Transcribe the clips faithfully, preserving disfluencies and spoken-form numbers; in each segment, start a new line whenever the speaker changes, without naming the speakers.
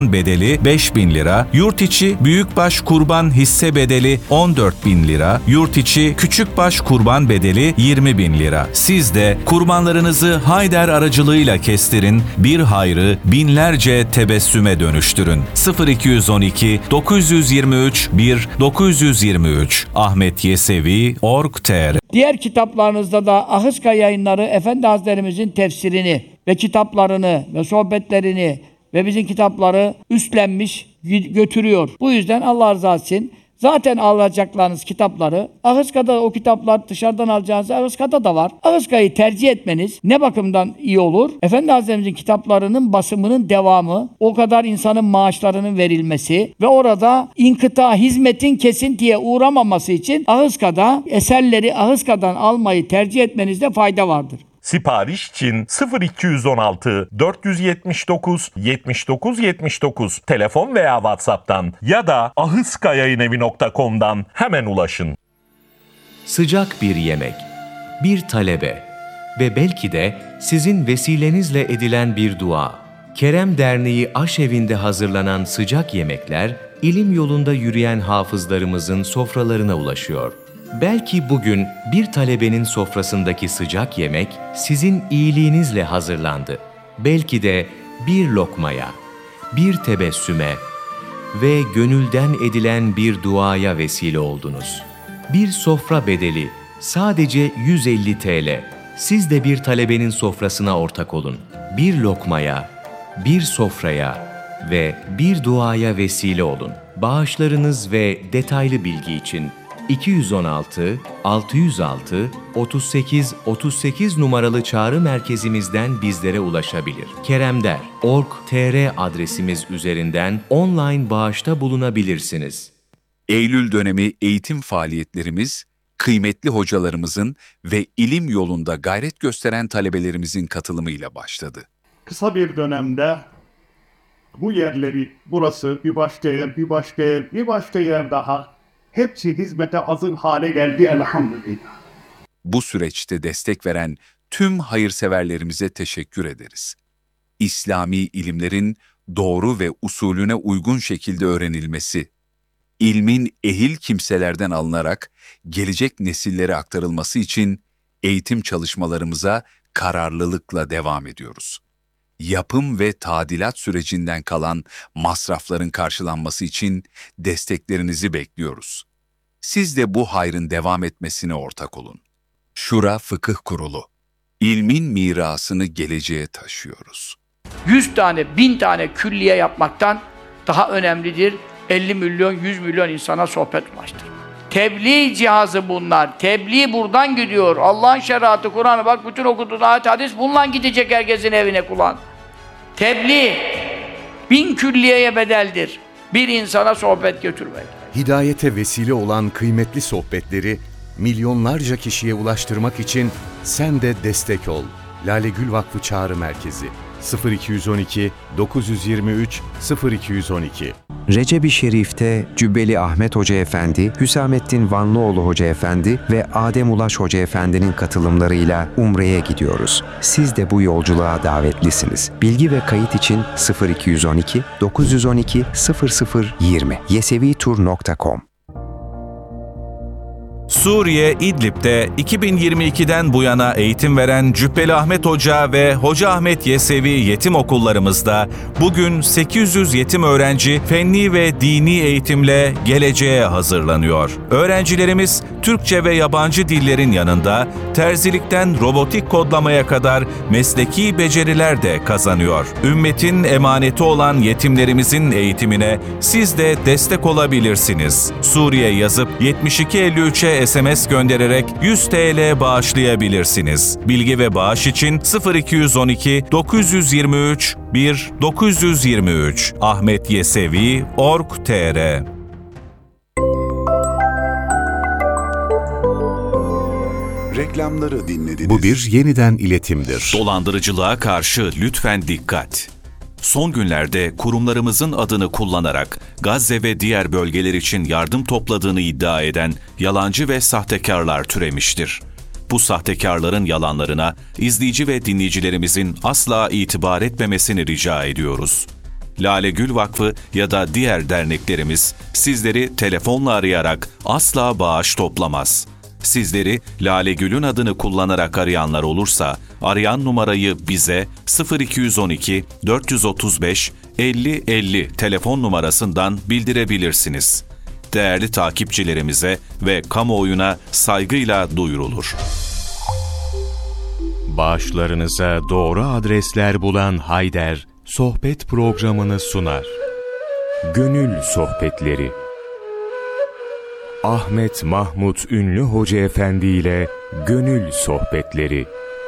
bedeli beş bin lira, yurt içi büyükbaş kurban hisse bedeli on dört bin lira, yurt içi küçükbaş kurban bedeli yirmi bin lira. Siz de kurbanlarınızı Hayder aracılığıyla kestirin, bir hayrı binlerce tebessüme dönüştürün. sıfır iki on iki dokuz yüz yirmi üç bir dokuz yüz yirmi üç Ahmet Yesevi nokta org nokta tr.
Diğer kitaplarınızda da Ahıska Yayınları Efendi Hazretlerimizin tefsirini ve kitaplarını ve sohbetlerini ve bizim kitapları üstlenmiş, götürüyor. Bu yüzden Allah rızası için zaten alacaklarınız kitapları, Ahıska'da o kitaplar dışarıdan alacağınız Ahıska'da da var. Ahıska'yı tercih etmeniz ne bakımdan iyi olur? Efendi Hazretlerimizin kitaplarının basımının devamı, o kadar insanın maaşlarının verilmesi ve orada inkıta, hizmetin kesintiye uğramaması için Ahıska'da eserleri Ahıska'dan almayı tercih etmenizde fayda vardır.
Sipariş için sıfır iki on altı dört yüz yetmiş dokuz yetmiş dokuz yetmiş dokuz telefon veya WhatsApp'tan ya da ahıskayayınevi nokta com'dan hemen ulaşın.
Sıcak bir yemek, bir talebe ve belki de sizin vesilenizle edilen bir dua. Kerem Derneği Aşevi'nde hazırlanan sıcak yemekler, ilim yolunda yürüyen hafızlarımızın sofralarına ulaşıyor. Belki bugün bir talebenin sofrasındaki sıcak yemek sizin iyiliğinizle hazırlandı. Belki de bir lokmaya, bir tebessüme ve gönülden edilen bir duaya vesile oldunuz. Bir sofra bedeli sadece yüz elli TL. Siz de bir talebenin sofrasına ortak olun. Bir lokmaya, bir sofraya ve bir duaya vesile olun. Bağışlarınız ve detaylı bilgi için iki yüz on altı altı yüz altı otuz sekiz otuz sekiz numaralı çağrı merkezimizden bizlere ulaşabilir. keremder nokta org nokta tr adresimiz üzerinden online bağışta bulunabilirsiniz.
Eylül dönemi eğitim faaliyetlerimiz, kıymetli hocalarımızın ve ilim yolunda gayret gösteren talebelerimizin katılımıyla başladı.
Kısa bir dönemde bu yerleri, burası bir başka yer, bir başka yer, bir başka yer daha, hepsi hizmete hazır hale geldi elhamdülillah.
Bu süreçte destek veren tüm hayırseverlerimize teşekkür ederiz. İslami ilimlerin doğru ve usulüne uygun şekilde öğrenilmesi, ilmin ehil kimselerden alınarak gelecek nesillere aktarılması için eğitim çalışmalarımıza kararlılıkla devam ediyoruz. Yapım ve tadilat sürecinden kalan masrafların karşılanması için desteklerinizi bekliyoruz. Siz de bu hayrın devam etmesine ortak olun. Şura Fıkıh Kurulu. İlmin mirasını geleceğe taşıyoruz.
yüz tane, bin tane külliye yapmaktan daha önemlidir elli milyon, yüz milyon insana sohbet ulaştır. Tebliğ cihazı bunlar. Tebliğ buradan gidiyor. Allah'ın şeriatı, Kur'an'ı bak bütün okuduğun ayet hadis bununla gidecek herkesin evine kulağın. Tebliğ bin külliyeye bedeldir. Bir insana sohbet götürmek.
Hidayete vesile olan kıymetli sohbetleri milyonlarca kişiye ulaştırmak için sen de destek ol. Lale Gül Vakfı Çağrı Merkezi sıfır iki on iki dokuz yüz yirmi üç sıfır iki on iki.
Recep-i Şerif'te Cübbeli Ahmet Hoca Efendi, Hüsamettin Vanlıoğlu Hoca Efendi ve Adem Ulaş Hoca Efendi'nin katılımlarıyla Umre'ye gidiyoruz. Siz de bu yolculuğa davetlisiniz. Bilgi ve kayıt için sıfır iki on iki dokuz yüz on iki sıfır sıfır yirmi yesevitur nokta com.
Suriye İdlib'de iki bin yirmi ikiden bu yana eğitim veren Cübbeli Ahmet Hoca ve Hoca Ahmet Yesevi yetim okullarımızda bugün sekiz yüz yetim öğrenci fenni ve dini eğitimle geleceğe hazırlanıyor. Öğrencilerimiz Türkçe ve yabancı dillerin yanında terzilikten robotik kodlamaya kadar mesleki beceriler de kazanıyor. Ümmetin emaneti olan yetimlerimizin eğitimine siz de destek olabilirsiniz. Suriye yazıp yetmiş iki elli üçe S M S göndererek yüz TL bağışlayabilirsiniz. Bilgi ve bağış için sıfır iki on iki dokuz yüz yirmi üç bir dokuz yüz yirmi üç Ahmet Yesevi nokta org nokta tr.
Reklamları dinlediniz.
Bu bir yeniden iletimdir.
Dolandırıcılığa karşı lütfen dikkat. Son günlerde kurumlarımızın adını kullanarak Gazze ve diğer bölgeler için yardım topladığını iddia eden yalancı ve sahtekarlar türemiştir. Bu sahtekarların yalanlarına izleyici ve dinleyicilerimizin asla itibar etmemesini rica ediyoruz. Lale Gül Vakfı ya da diğer derneklerimiz sizleri telefonla arayarak asla bağış toplamaz. Sizleri Lale Gül'ün adını kullanarak arayanlar olursa, arayan numarayı bize sıfır iki on iki dört otuz beş elli elli telefon numarasından bildirebilirsiniz. Değerli takipçilerimize ve kamuoyuna saygıyla duyurulur.
Bağışlarınıza doğru adresler bulan Hayder, sohbet programını sunar. Gönül Sohbetleri Ahmet Mahmut Ünlü Hoca Efendi ile Gönül Sohbetleri.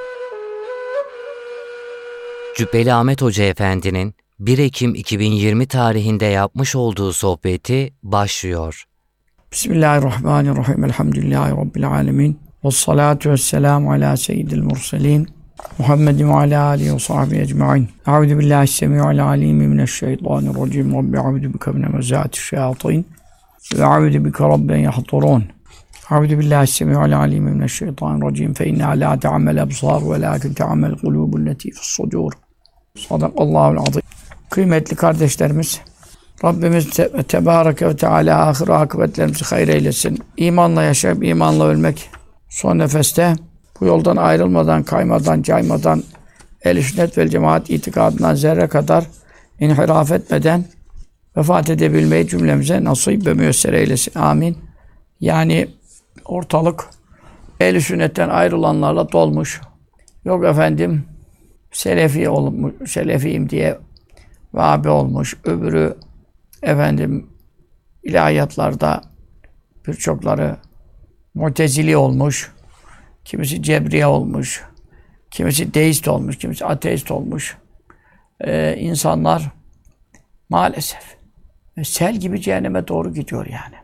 Cübbeli Ahmet Hoca Efendi'nin bir Ekim iki bin yirmi tarihinde yapmış olduğu sohbeti başlıyor.
Bismillahirrahmanirrahim. Elhamdülillahi Rabbil alemin. Vessalatu vesselamu ala seyyidil murselin. Muhammedin ve ala alihi ve sahbihi ecma'in. Euzu billahi s-semi'il alim mineşşeytanirracim. Rabbi a'udhu bike min hemezati'ş şeyatin. Ve a'udhu bike rabben yahdurun. Euzu billahi s-semi'il alim mineşşeytanirracim. Fe inna la ta'mel absar ve lakin ta'mel kulubul lati fi's-sudur. Sadakallahu'l azim. Kıymetli kardeşlerimiz, Rabbimiz te- Tebareke ve Teala ahir akıbetlerimizi hayır eylesin. İmanla yaşayıp imanla ölmek, son nefeste bu yoldan ayrılmadan, kaymadan, caymadan, ehl-i sünnet vel cemaat itikadından zerre kadar inhiraf etmeden vefat edebilmeyi cümlemize nasip ve müyesser eylesin. Amin. Yani ortalık ehl-i sünnetten ayrılanlarla dolmuş. Yok efendim, Selefi olmuş, Selefiyim diye Vahhabi olmuş. Öbürü efendim ilahiyatlarda birçokları Mu'tezili olmuş. Kimisi Cebriye olmuş. Kimisi deist olmuş. Kimisi ateist olmuş. Ee, insanlar maalesef sel gibi cehenneme doğru gidiyor yani.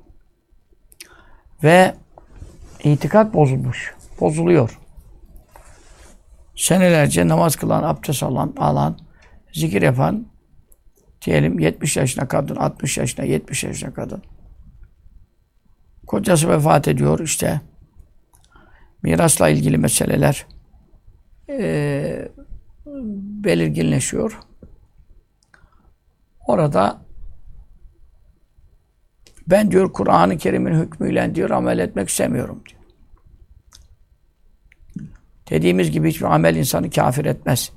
Ve itikat bozulmuş. Bozuluyor. Senelerce namaz kılan, abdest alan, alan, zikir yapan, diyelim yetmiş yaşına kadın, altmış yaşına, yetmiş yaşına kadın. Kocası vefat ediyor işte. Mirasla ilgili meseleler e, belirginleşiyor. Orada ben diyor Kur'an-ı Kerim'in hükmüyle diyor amel etmek istemiyorum diyor. Dediğimiz gibi hiçbir amel insanı kafir etmez.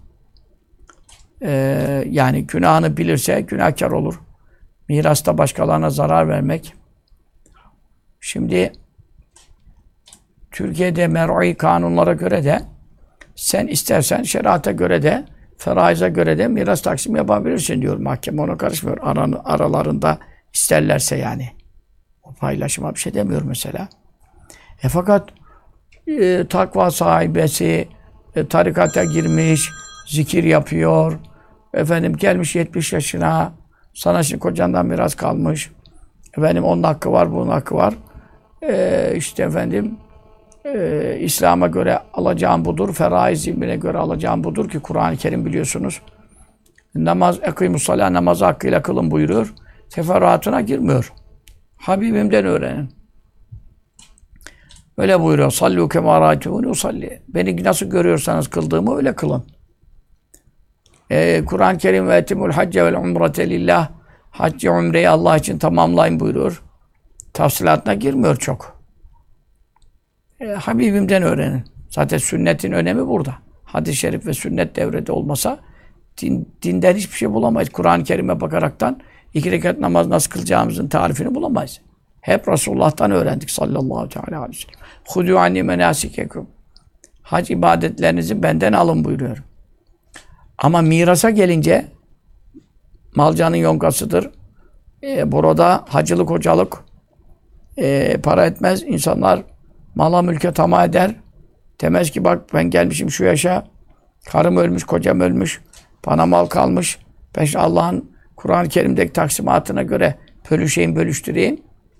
Ee, yani günahını bilirse günahkar olur. Mirasta başkalarına zarar vermek. Şimdi Türkiye'de mer'i kanunlara göre de sen istersen şerata göre de feraiza göre de miras taksim yapabilirsin diyor. Mahkeme ona karışmıyor. Aran, aralarında isterlerse yani. O paylaşıma bir şey demiyor mesela. E fakat e, takva sahibesi e, tarikata girmiş, zikir yapıyor. Efendim gelmiş yetmiş yaşına. Sana şimdi kocandan miras kalmış. Efendim onun hakkı var, bunun hakkı var. E, işte efendim e, İslam'a göre alacağım budur. Feraiz ilmine göre alacağım budur ki Kur'an-ı Kerim biliyorsunuz. Namaz, ekîmussalâh, namazı hakkıyla kılın buyuruyor. Teferruatına girmiyor. Habibimden öğrenin. Öyle buyuruyor. Sallu kemâ râitûnî usalli. Beni nasıl görüyorsanız kıldığımı öyle kılın. Ee, Kur'an-ı Kerim ve etimul hacce vel umrete lillah. Haccı umreyi Allah için tamamlayın buyuruyor. Tafsilatına girmiyor çok. Ee, Habibimden öğrenin. Zaten sünnetin önemi burada. Hadis-i şerif ve sünnet devrede olmasa din, dinden hiçbir şey bulamayız. Kur'an-ı Kerim'e bakaraktan iki rekat namaz nasıl kılacağımızın tarifini bulamayız. Hep Resulullah'tan öğrendik sallallahu teala aleyhi ve sellem. Hudû anni menâsikekum. Hac ibadetlerinizi benden alın buyuruyor. Ama mirasa gelince malcanın yonkasıdır. E, burada hacılık, hocalık e, para etmez. İnsanlar mala mülke tamah eder. Demez ki bak ben gelmişim şu yaşa. Karım ölmüş, kocam ölmüş. Bana mal kalmış. Ben Allah'ın Kur'an-ı Kerim'deki taksimatına göre bölüşeyim, bölüştüreyim.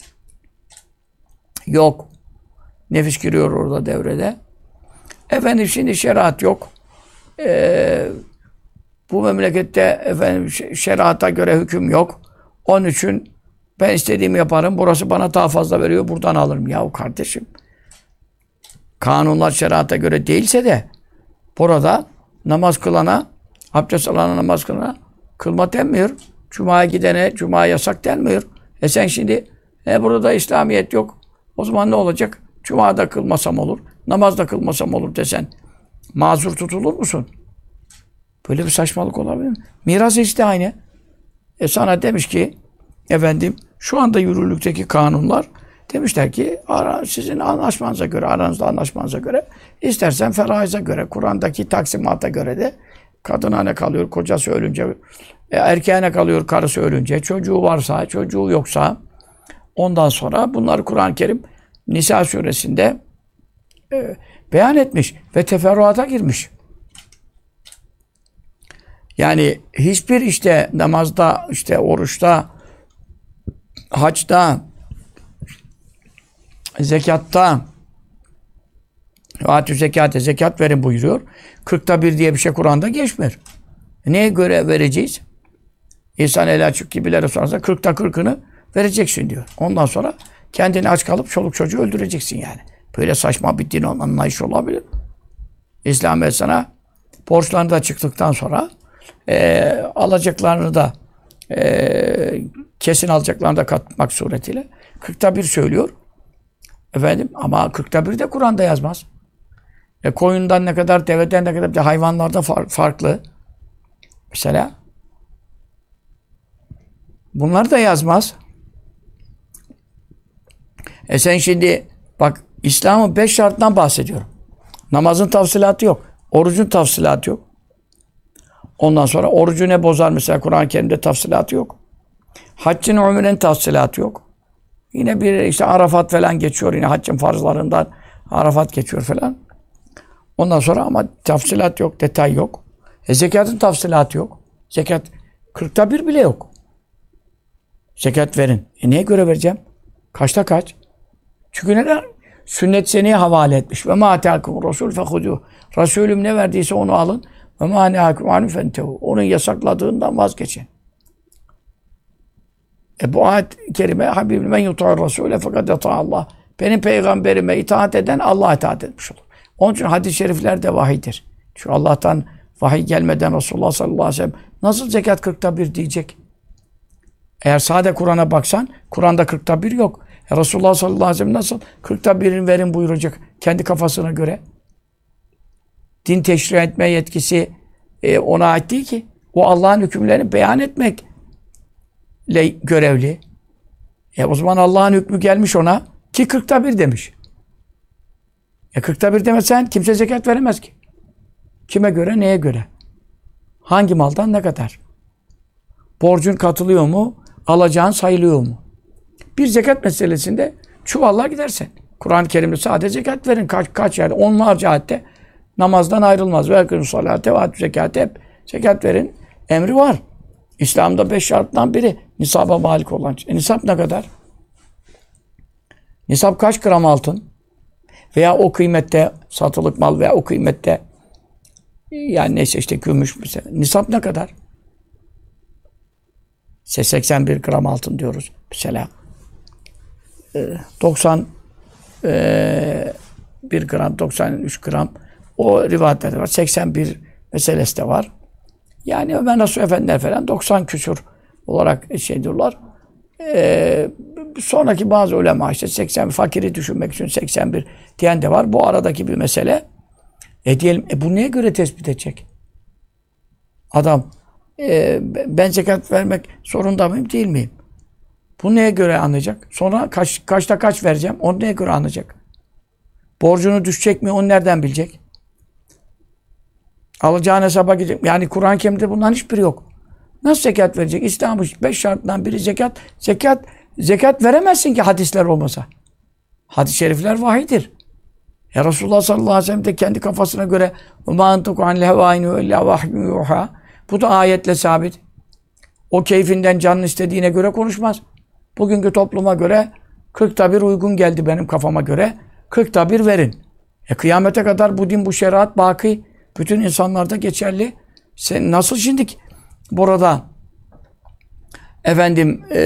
Yok. Nefis giriyor orada devrede. Efendim şimdi şeriat yok. Ee, bu memlekette efendim şeriata göre hüküm yok. Onun için ben istediğimi yaparım. Burası bana daha fazla veriyor. Buradan alırım. Yahu kardeşim. Kanunlar şeriata göre değilse de burada namaz kılana, abdest alana, namaz kılana kılma denmiyor. Cuma'ya gidene Cuma yasak denmiyor. E sen şimdi e burada da İslamiyet yok. O zaman ne olacak? Cuma'da kılmasam olur, namazda kılmasam olur desen mazur tutulur musun? Böyle bir saçmalık olabilir mi? Miras işte aynı. E sana demiş ki efendim şu anda yürürlükteki kanunlar demişler ki ara, sizin anlaşmanıza göre, aranızda anlaşmanıza göre istersen feraize göre, Kur'an'daki taksimata göre de kadına ne kalıyor kocası ölünce, e, erkeğe ne kalıyor karısı ölünce, çocuğu varsa, çocuğu yoksa ondan sonra bunları Kur'an-ı Kerim Nisa suresinde e, beyan etmiş ve teferruata girmiş. Yani hiçbir işte namazda, işte oruçta, hacda, zekatta, atü zekate, zekat verin buyuruyor. Kırkta bir diye bir şey Kur'an'da geçmiyor. Neye göre vereceğiz? İnsan el açık gibilere sorarsa kırkta kırkını vereceksin diyor. Ondan sonra kendini aç kalıp çoluk çocuğu öldüreceksin yani. Böyle saçma bir din anlayışı olabilir. İslamiyet sana borçlarını da çıktıktan sonra e, alacaklarını da e, kesin alacaklarını da katmak suretiyle kırkta bir söylüyor. Efendim ama kırkta bir de Kur'an'da yazmaz. E, koyundan ne kadar, deveden ne kadar, de hayvanlarda far, farklı. Mesela bunlar da yazmaz. E sen şimdi bak İslam'ın beş şartından bahsediyorum. Namazın tafsilatı yok. Orucun tafsilatı yok. Ondan sonra orucu ne bozar mesela Kur'an-ı Kerim'de tafsilatı yok. Haccın, umrenin tafsilatı yok. Yine bir işte Arafat falan geçiyor. Yine haccın farzlarından Arafat geçiyor falan. Ondan sonra ama tafsilat yok, detay yok. E zekatın tafsilatı yok. Zekat kırkta bir bile yok. Zekat verin. E neye göre vereceğim? Kaçta kaç? Çünkü neden? Sünnet seneye havale etmiş. Ve ma atâkum rasûl fehudûh. Resulüm ne verdiyse onu alın. Ve ma nehâkum anhu fentehu. Onun yasakladığından vazgeçin. E bu ayet-i kerime Habibim men yutâ'r rasûle fekad Allah. Benim peygamberime itaat eden Allah'a itaat etmiş olur. Onun için hadis-i şerifler de vahidir. Çünkü Allah'tan vahiy gelmeden Resulullah sallallahu aleyhi ve sellem nasıl zekat kırkta bir diyecek? Eğer sade Kur'an'a baksan Kur'an'da kırkta bir yok. E Resulullah sallallahu aleyhi ve sellem nasıl kırkta birin verin buyuracak kendi kafasına göre? Din teşri etme yetkisi e, ona ait değil ki. O Allah'ın hükümlerini beyan etmekle görevli. E o zaman Allah'ın hükmü gelmiş ona ki kırkta bir demiş. E kırkta bir demesen kimse zekat veremez ki. Kime göre, neye göre? Hangi maldan ne kadar? Borcun katılıyor mu? Alacağın sayılıyor mu? Bir zekat meselesinde çuvallar gidersen. Kur'an-ı Kerim'de sadece zekat verin. Kaç, kaç yerde? Onlarca ayette namazdan ayrılmaz. Ve ekûnû salâte ve atû zekâte hep zekat verin. Emri var. İslam'da beş şarttan biri nisaba malik olan. E, nisap ne kadar? Nisap kaç gram altın? Veya o kıymette satılık mal veya o kıymette yani neyse işte gümüş mesela. Nisap ne kadar? İşte seksen bir gram altın diyoruz mesela. doksan bir gram, doksan üç gram o rivayetlerde var. seksen bir meselesi de var. Yani Ömer Nasuh Efendiler falan doksan küsur olarak şey diyorlar. Ee, sonraki bazı ulema işte seksen fakiri düşünmek için seksen bir diyen de var. Bu aradaki bir mesele. E diyelim, e bu neye göre tespit edecek? Adam e, ben zekat vermek zorunda mıyım, değil miyim? Bu neye göre anlayacak? Sonra kaç, kaçta kaç vereceğim? Onu neye göre anlayacak? Borcunu düşecek mi? Onu nereden bilecek? Alacağın hesaba gidecek. Yani Kur'an-ı Kerim'de bundan hiçbiri yok. Nasıl zekat verecek? İslam'ın beş şartından biri zekat. Zekat, zekat veremezsin ki hadisler olmasa. Hadis-i şerifler vahidir. Ya Resulullah sallallahu aleyhi ve sellem de kendi kafasına göre وَمَا أَنْتُقُ عَنْ الْهَوَائِنُ اِلَّا وَحْيُ يُوحَى. Bu da ayetle sabit. O keyfinden canın istediğine göre konuşmaz. Bugünkü topluma göre kırkta bir uygun geldi benim kafama göre. kırkta bir verin. E kıyamete kadar bu din, bu şeriat baki. Bütün insanlarda geçerli. Sen nasıl şimdi burada efendim e,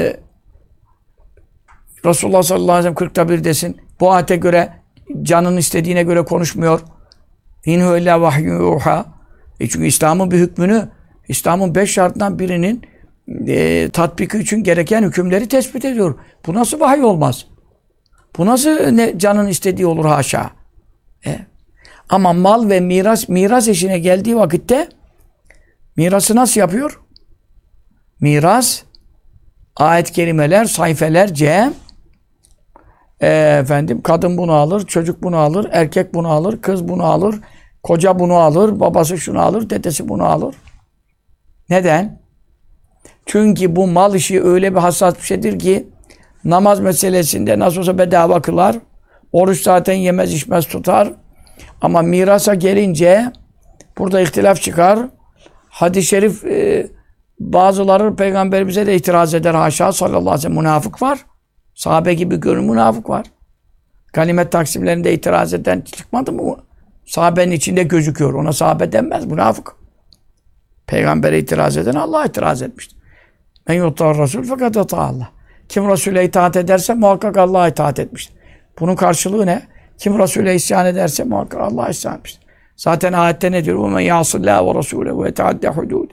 Resulullah sallallahu aleyhi ve sellem kırkta bir desin. Bu ayete göre canın istediğine göre konuşmuyor. İn huve illa vahyun yuha. E çünkü İslam'ın bir hükmünü İslam'ın beş şartından birinin e, tatbiki için gereken hükümleri tespit ediyor. Bu nasıl vahiy olmaz? Bu nasıl ne, canın istediği olur haşa? E? Ama mal ve miras, miras işine geldiği vakitte mirası nasıl yapıyor? Miras, ayet-i kerimeler, sayfeler, cem, e, efendim, kadın bunu alır, çocuk bunu alır, erkek bunu alır, kız bunu alır, koca bunu alır, babası şunu alır, dedesi bunu alır. Neden? Çünkü bu mal işi öyle bir hassas bir şeydir ki namaz meselesinde nasıl olsa bedava kılar, oruç zaten yemez içmez tutar. Ama mirasa gelince burada ihtilaf çıkar. Hadis-i şerif e, bazıları peygamberimize de itiraz eder. Haşa sallallahu aleyhi ve sellem münafık var. Sahabe gibi görün münafık var. Ganimet taksimlerinde itiraz eden çıkmadı mı? Sahabenin içinde gözüküyor. Ona sahabe denmez. Münafık. Peygambere itiraz eden Allah'a itiraz etmiştir. Men yutar Resul fakat ata Allah. Kim Resul'e itaat ederse muhakkak Allah'a itaat etmiştir. Bunun karşılığı ne? Kim Resul'e isyan ederse muhakkak Allah'a isyan etmiştir. Zaten ayette ne diyor? وَمَنْ يَعْصِ اللّٰهَ وَرَسُولَهُ وَيَتَعَدَّ حُدُودَهُ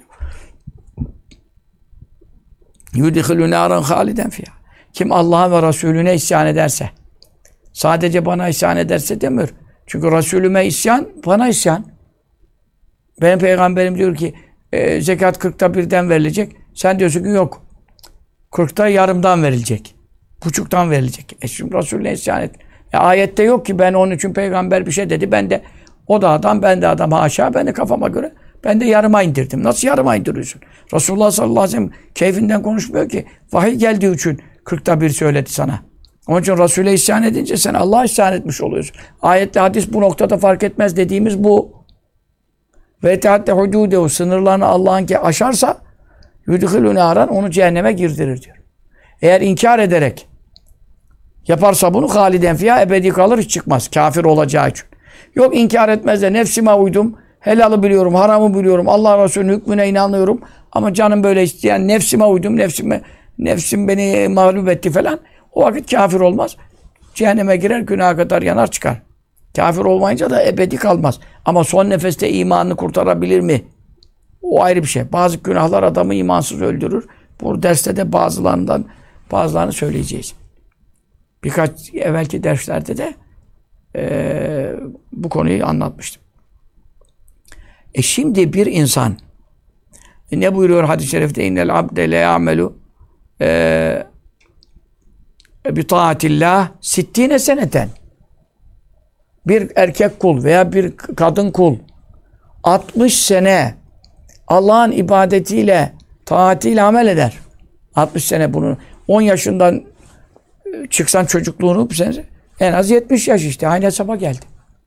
يُدْخِلُ نَارًا خَالِدًا فِيهَا. Kim Allah'a ve Resulüne isyan ederse, sadece bana isyan ederse demiyor. Çünkü Resulüme isyan, bana isyan. Benim peygamberim diyor ki e, zekat kırkta birden verilecek. Sen diyorsun ki yok. Kırkta yarımdan verilecek. Buçuktan verilecek. E şimdi Resulüne isyan et. E, ayette yok ki ben onun için peygamber bir şey dedi. Ben de o da adam, ben de adam haşa. Ben de kafama göre ben de yarıma indirdim. Nasıl yarıma indiriyorsun? Resulullah sallallahu aleyhi ve sellem keyfinden konuşmuyor ki. Vahiy geldiği için kırkta bir söyledi sana. Onun için Resul'e isyan edince sen Allah'a isyan etmiş oluyorsun. Ayetle hadis bu noktada fark etmez dediğimiz bu. Ve tehatte hududehu, sınırlarını Allah'ın ki aşarsa yudhilû nâran, onu cehenneme girdirir diyor. Eğer inkar ederek yaparsa bunu haliden fiyâ, ebedi kalır, hiç çıkmaz. Kafir olacağı için. Yok inkar etmez de nefsime uydum, helalı biliyorum, haramı biliyorum, Allah Resulü'nün hükmüne inanıyorum ama canım böyle isteyen, nefsime uydum, nefsime, nefsim beni mağlup etti falan. O vakit kafir olmaz. Cehenneme girer, günaha kadar yanar çıkar. Kafir olmayınca da ebedi kalmaz. Ama son nefeste imanını kurtarabilir mi? O ayrı bir şey. Bazı günahlar adamı imansız öldürür. Bu derste de bazılarından bazılarını söyleyeceğiz. Birkaç evvelki derslerde de e, bu konuyu anlatmıştım. E şimdi bir insan e ne buyuruyor hadis-i şerifte? İnnel abde le ya'melu e, bi taatillah sittine seneten. Bir erkek kul veya bir kadın kul altmış sene Allah'ın ibadetiyle, taatiyle amel eder. altmış sene bunu. on yaşından çıksan çocukluğunu en az yetmiş yaş işte. Aynı hesaba geldi.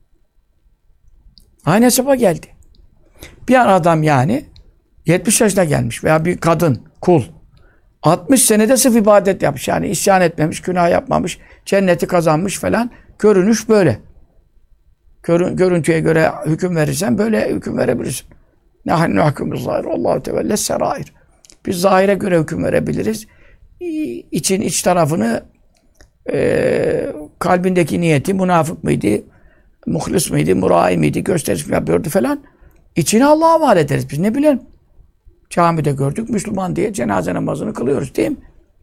Aynı hesaba geldi. Bir adam yani yetmiş yaşına gelmiş veya bir kadın, kul altmış senede sırf ibadet yapmış. Yani isyan etmemiş, günah yapmamış, cenneti kazanmış falan. Görünüş böyle. Görün, görüntüye göre hüküm verirsen böyle hüküm verebilirsin. Nahnu hükmü zahir. Allahu teala serair. Biz zahire göre hüküm verebiliriz. İçin iç tarafını e, kalbindeki niyeti münafık mıydı, muhlis miydi, murai miydi, gösteriş mi yapıyordu falan. İçini Allah'a havale ederiz. Biz ne bilelim. Camide gördük Müslüman diye cenaze namazını kılıyoruz değil mi?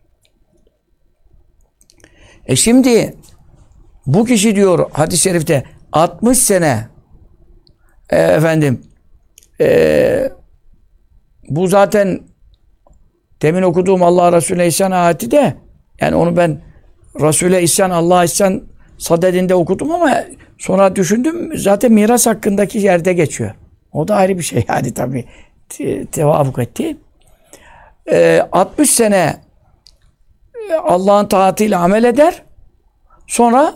E şimdi bu kişi diyor hadis-i şerifte altmış sene e, efendim e, bu zaten demin okuduğum Allah Resulüne isyan ayeti de yani onu ben Resul'e isyan, Allah'a isyan sadedinde okudum ama sonra düşündüm zaten miras hakkındaki yerde geçiyor. O da ayrı bir şey yani tabii te tevafuk etti. E, altmış sene Allah'ın taatiyle amel eder. Sonra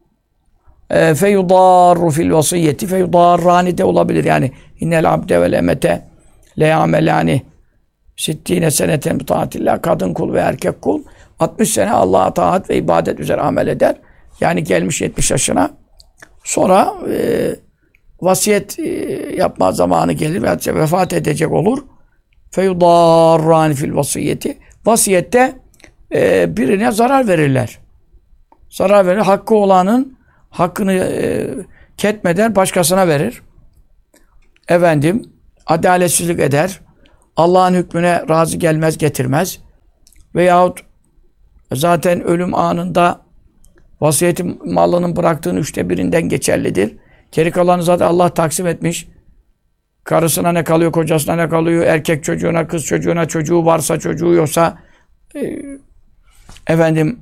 feyudarru fil vasiyeti feyudarrani de olabilir. Yani innel abde vel emete le yamelani sittine seneten taatillah, kadın kul ve erkek kul altmış sene Allah'a taat ve ibadet üzere amel eder. Yani gelmiş yetmiş yaşına. Sonra e, vasiyet e, yapma zamanı gelir ve vefat edecek olur. Feyudarrani fil vasiyeti. Vasiyette e, birine zarar verirler. Zarar verir. Hakkı olanın hakkını e, ketmeden başkasına verir. Efendim, adaletsizlik eder. Allah'ın hükmüne razı gelmez, getirmez. Veyahut zaten ölüm anında vasiyetin malının bıraktığın üçte birinden geçerlidir. Geri kalanı zaten Allah taksim etmiş. Karısına ne kalıyor, kocasına ne kalıyor, erkek çocuğuna, kız çocuğuna, çocuğu varsa, çocuğu yoksa e, efendim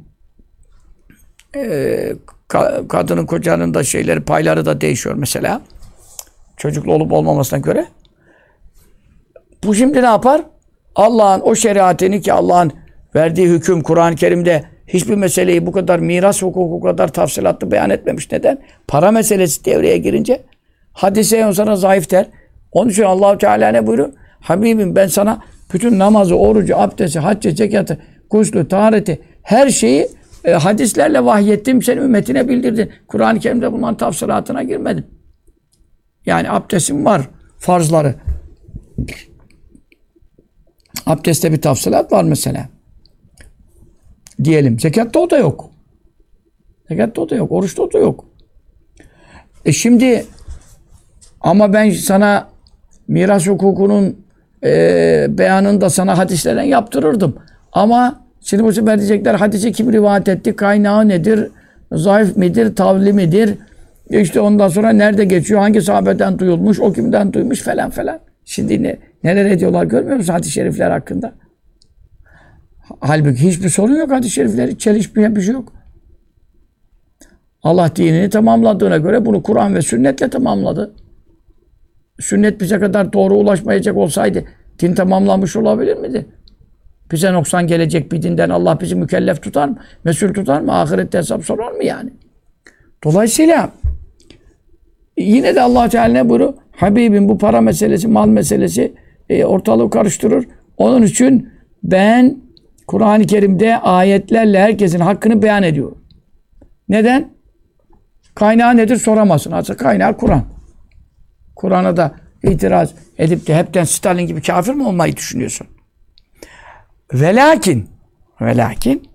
e, ka, kadının, kocanın da şeyleri, payları da değişiyor mesela. Çocuklu olup olmamasına göre. Bu şimdi ne yapar? Allah'ın o şeriatini, ki Allah'ın verdiği hüküm Kur'an-ı Kerim'de hiçbir meseleyi bu kadar, miras hukuku kadar tafsilatlı beyan etmemiş. Neden? Para meselesi devreye girince hadise sana zayıf der. Onun için Allah-u Teala ne buyuruyor? Habibim ben sana bütün namazı, orucu, abdesti, haccı, zekatı, guslü, tahareti, her şeyi e, hadislerle vahyettim, sen ümmetine bildirdin. Kur'an-ı Kerim'de bunların tafsilatına girmedin. Yani abdestin var, farzları. Abdestte bir tafsilat var mesela. Diyelim. Zekatta o da yok. Zekatta o da yok. Oruçta o da yok. E şimdi ama ben sana miras hukukunun e, beyanını da sana hadislerden yaptırırdım. Ama şimdi bu sefer diyecekler hadisi kim rivayet etti? Kaynağı nedir? Zayıf midir? Tavli midir? İşte ondan sonra nerede geçiyor? Hangi sahabeden duyulmuş? O kimden duymuş? Falan falan. Şimdi ne, neler ediyorlar görmüyor musun hadis-i şerifler hakkında? Halbuki hiçbir sorun yok hadis-i şerifleri. Çelişmeyen bir şey yok. Allah dinini tamamladığına göre bunu Kur'an ve sünnetle tamamladı. Sünnet bize kadar doğru ulaşmayacak olsaydı din tamamlanmış olabilir miydi? Bize noksan gelecek bir dinden Allah bizi mükellef tutar mı? Mesul tutar mı? Ahirette hesap sorar mı yani? Dolayısıyla yine de Allah Teala ne buyuruyor? Habibim bu para meselesi, mal meselesi e, ortalığı karıştırır. Onun için ben Kur'an-ı Kerim'de ayetlerle herkesin hakkını beyan ediyorum. Neden? Kaynağı nedir soramazsın. Aslında kaynağı Kur'an. Kur'an'a da itiraz edip de hepten Stalin gibi kafir mi olmayı düşünüyorsun? Velakin velakin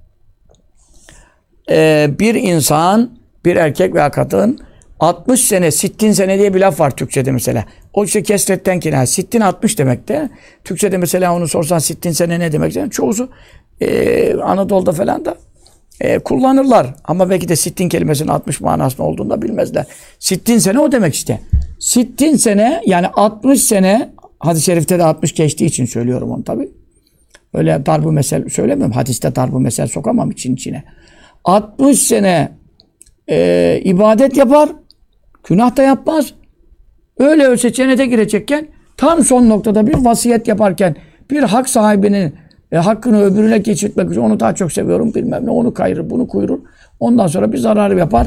e, bir insan, bir erkek veya kadın altmış sene, sittin sene diye bir laf var Türkçe'de mesela. O işte kesretten kina. Sittin altmış demek de. Türkçe'de mesela onu sorsan sittin sene ne demek? Yani çoğusu e, Anadolu'da falan da e, kullanırlar. Ama belki de sittin kelimesinin altmış manasının olduğunu da bilmezler. Sittin sene o demek işte. Sittin sene yani altmış sene, hadis-i şerifte de altmış geçtiği için söylüyorum onu tabii. Öyle darbu mesel söylemiyorum. Hadiste darbu mesel sokamam için içine. altmış sene e, ibadet yapar. Günah da yapmaz. Öyle ölse cennete girecekken tam son noktada bir vasiyet yaparken bir hak sahibinin e, hakkını öbürüne geçirtmek için onu daha çok seviyorum bilmem ne onu kayırır bunu kuyurur. Ondan sonra bir zararı yapar.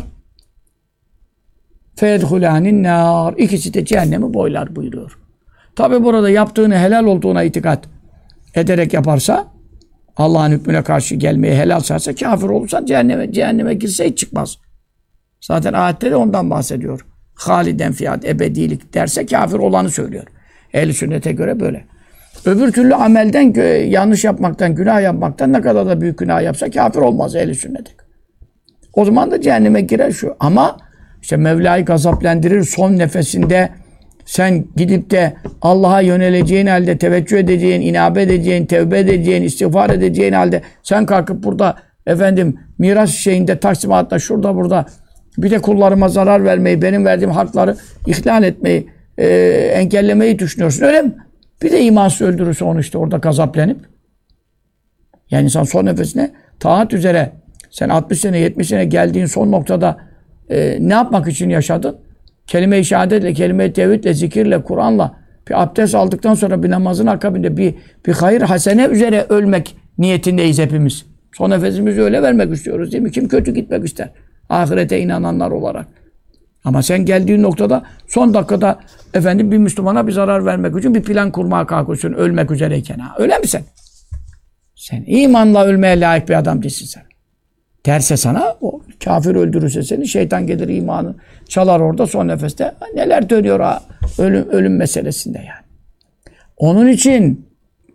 Fedhulanin nar. İkisi de cehennemi boylar buyuruyor. Tabi burada yaptığını helal olduğuna itikat ederek yaparsa Allah'ın hükmüne karşı gelmeye helal sayarsa kafir olursa cehenneme, cehenneme girse hiç çıkmaz. Zaten ayette de ondan bahsediyor. Haliden fiyat, ebedilik derse kafir olanı söylüyor. Ehl-i sünnete göre böyle. Öbür türlü amelden, yanlış yapmaktan, günah yapmaktan ne kadar da büyük günah yapsa kafir olmaz ehl-i sünnete. O zaman da cehenneme girer şu. Ama işte Mevla'yı gazaplendirir son nefesinde sen gidip de Allah'a yöneleceğin halde, teveccüh edeceğin, inabe edeceğin, tevbe edeceğin, istiğfar edeceğin halde sen kalkıp burada efendim miras şeyinde, taksimatla şurada burada bir de kullarıma zarar vermeyi, benim verdiğim hakları ihlal etmeyi, e, engellemeyi düşünüyorsun. Öyle mi? Bir de imansız öldürürse onu işte orada gazaplenip. Yani insan son nefesine taat üzere sen altmış sene, yetmiş sene geldiğin son noktada e, ne yapmak için yaşadın? Kelime-i şehadetle, kelime-i tevhidle, zikirle, Kur'an'la bir abdest aldıktan sonra bir namazın akabinde bir, bir hayır hasene üzere ölmek niyetindeyiz hepimiz. Son nefesimizi öyle vermek istiyoruz değil mi? Kim kötü gitmek ister? Ahirete inananlar olarak. Ama sen geldiğin noktada son dakikada efendim bir Müslümana bir zarar vermek için bir plan kurmaya kalkıyorsun ölmek üzereyken. Ha. Öyle mi sen? Sen imanla ölmeye layık bir adam değilsin sen. Derse sana o kafir öldürürse seni şeytan gelir imanı çalar orada son nefeste. Neler dönüyor ha ölüm, ölüm meselesinde yani. Onun için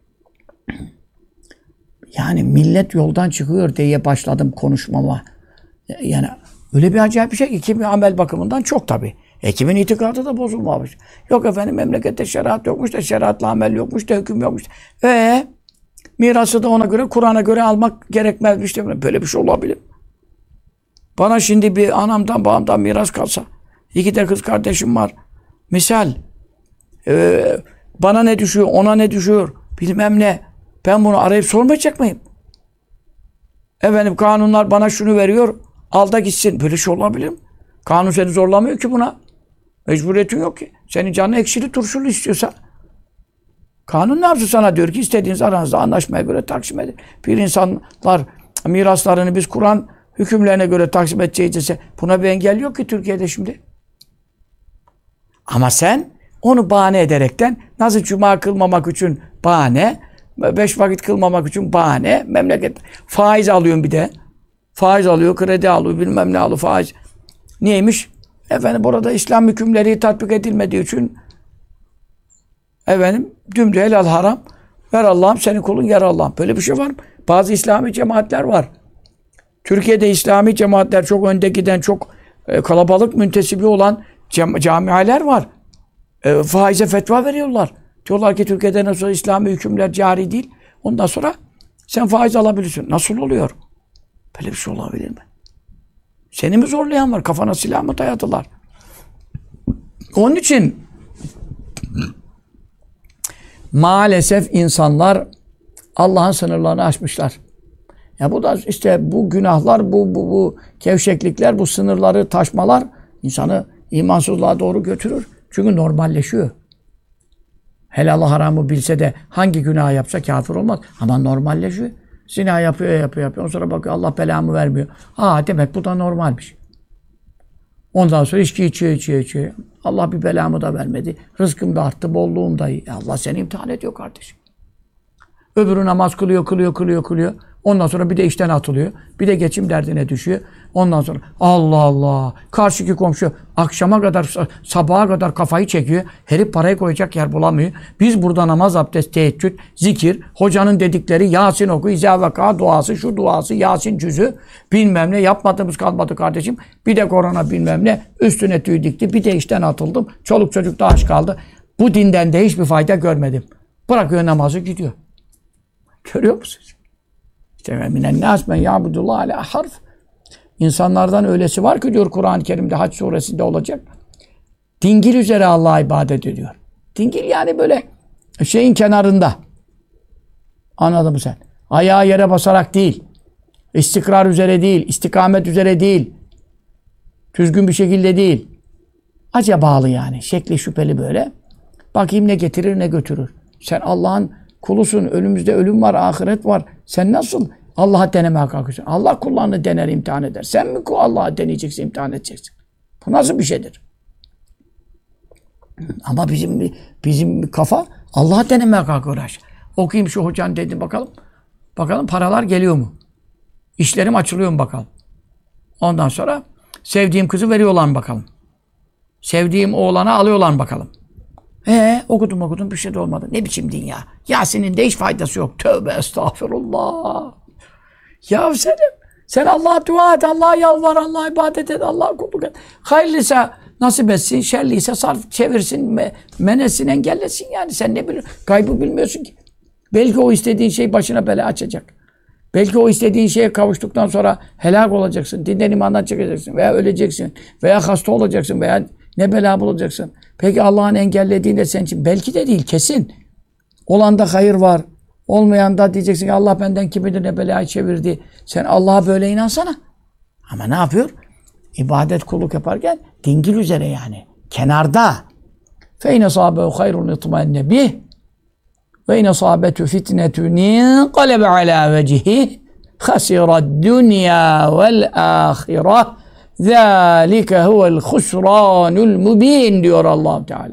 yani millet yoldan çıkıyor diye başladım konuşmama. Yani öyle bir acayip bir şey ki kimi amel bakımından çok tabii. E kimin itikadı da bozulmamış. Yok efendim memlekette şeriat yokmuş da şeriatla amel yokmuş da hüküm yokmuş. E mirası da ona göre Kur'an'a göre almak gerekmezmiş de böyle bir şey olabilir. Bana şimdi bir anamdan babamdan miras kalsa, iki de kız kardeşim var. Misal e, bana ne düşüyor, ona ne düşüyor bilmem ne. Ben bunu arayıp sormayacak mıyım? Efendim kanunlar bana şunu veriyor, al da gitsin. Böyle şey olabilir mi? Kanun seni zorlamıyor ki buna. Mecburiyetin yok ki. Senin canın ekşili turşulu istiyorsa. Kanun ne yapsın sana? Diyor ki istediğiniz aranızda anlaşmaya göre taksim edin. Bir insanlar miraslarını biz Kur'an hükümlerine göre taksim edeceğiz. Buna bir engel yok ki Türkiye'de şimdi. Ama sen onu bahane ederekten nasıl cuma kılmamak için bahane, beş vakit kılmamak için bahane, memleket faiz alıyorsun bir de. Faiz alıyor, kredi alıyor, bilmem ne alıyor, faiz. Neymiş? Efendim burada İslam hükümleri tatbik edilmediği için efendim dümdüz helal haram. Ver Allah'ım senin kulun yer Allah'ım. Böyle bir şey var mı? Bazı İslami cemaatler var. Türkiye'de İslami cemaatler çok önde giden, çok e, kalabalık müntesibi olan cam- camialer var. E, faize fetva veriyorlar. Diyorlar ki Türkiye'de nasıl İslami hükümler cari değil. Ondan sonra sen faiz alabilirsin. Nasıl oluyor? Böyle bir şey olabilir mi? Seni mi zorlayan var? Kafana silah mı dayadılar? Onun için maalesef insanlar Allah'ın sınırlarını aşmışlar. Ya bu da işte bu günahlar, bu bu bu gevşeklikler, bu sınırları taşmalar insanı imansızlığa doğru götürür. Çünkü normalleşiyor. Helalı haramı bilse de hangi günah yapsa kafir olmaz. Ama normalleşiyor. Zina yapıyor, yapıyor, yapıyor. Ondan sonra bakıyor Allah belamı vermiyor. Aa demek bu da normalmiş. Ondan sonra içki içiyor, içiyor, içiyor. Allah bir belamı da vermedi. Rızkım da arttı, bolluğum da iyi. Allah seni imtihan ediyor kardeşim. Öbürü namaz kılıyor, kılıyor, kılıyor, kılıyor. Ondan sonra bir de işten atılıyor. Bir de geçim derdine düşüyor. Ondan sonra Allah Allah. Karşıki komşu akşama kadar, sabaha kadar kafayı çekiyor. Herif parayı koyacak yer bulamıyor. Biz burada namaz, abdest, teheccüd, zikir, hocanın dedikleri Yasin oku, İzâ duası, şu duası, Yasin cüzü, bilmem ne yapmadığımız kalmadı kardeşim. Bir de korona bilmem ne, üstüne tüy dikti. Bir de işten atıldım. Çoluk çocuk da aç kaldı. Bu dinden de hiçbir fayda görmedim. Bırakıyor namazı gidiyor. Görüyor musunuz? İşte minen nâs men ya'budullah ala harf. İnsanlardan öylesi var ki diyor Kur'an-ı Kerim'de Hac suresinde olacak. Dingil üzere Allah'a ibadet ediyor. Dingil yani böyle şeyin kenarında. Anladın mı sen? Ayağı yere basarak değil. İstikrar üzere değil. İstikamet üzere değil. Düzgün bir şekilde değil. Acaba bağlı yani. Şekli şüpheli böyle. Bakayım ne getirir ne götürür. Sen Allah'ın kulusun. Önümüzde ölüm var, ahiret var. Sen nasıl Allah'a denemeye kalkıyorsun? Allah kullarını dener, imtihan eder. Sen mi Allah'a deneyeceksin, imtihan edeceksin? Bu nasıl bir şeydir? Ama bizim bizim kafa Allah'a denemeye kalkıyor. Okuyayım şu hocanın dedi bakalım. Bakalım paralar geliyor mu? İşlerim açılıyor mu bakalım? Ondan sonra sevdiğim kızı veriyorlar mı bakalım? Sevdiğim oğlanı alıyorlar mı bakalım? Ee, okudum okudum bir şey de olmadı. Ne biçim din ya? Yasin'in de hiç faydası yok. Tövbe estağfurullah. Ya sen, sen Allah'a dua et, Allah'a yalvar, Allah'a ibadet et, Allah'a kulluk et. Hayırlıysa nasip etsin, şerliyse sarf çevirsin, me, menesin, engellesin yani. Sen ne biliyorsun? Gaybı bilmiyorsun ki. Belki o istediğin şey başına bela açacak. Belki o istediğin şeye kavuştuktan sonra helak olacaksın. Dinden imandan çıkacaksın veya öleceksin veya hasta olacaksın veya ne bela bulacaksın. Peki Allah'ın engellediğinde senin için belki de değil, kesin. Olanda hayır var. Olmayan da diyeceksin ki Allah benden kim bilir ne belayı çevirdi. Sen Allah'a böyle inansana. Ama ne yapıyor? İbadet kulluk yaparken dingil üzere yani. Kenarda. فَاِنَ صَابَهُ خَيْرٌ اِطْمَئَنَّ بِهِ وَاِنَ صَابَتُ فِتْنَةٌ قَلَبَ عَلَى وَجْهِهِ خَسِرَ الدُّنْيَا وَالْآخِرَةِ ذَٰلِكَ هُوَ الْخُسْرَانُ الْمُب۪ينَ diyor Allah-u Teala.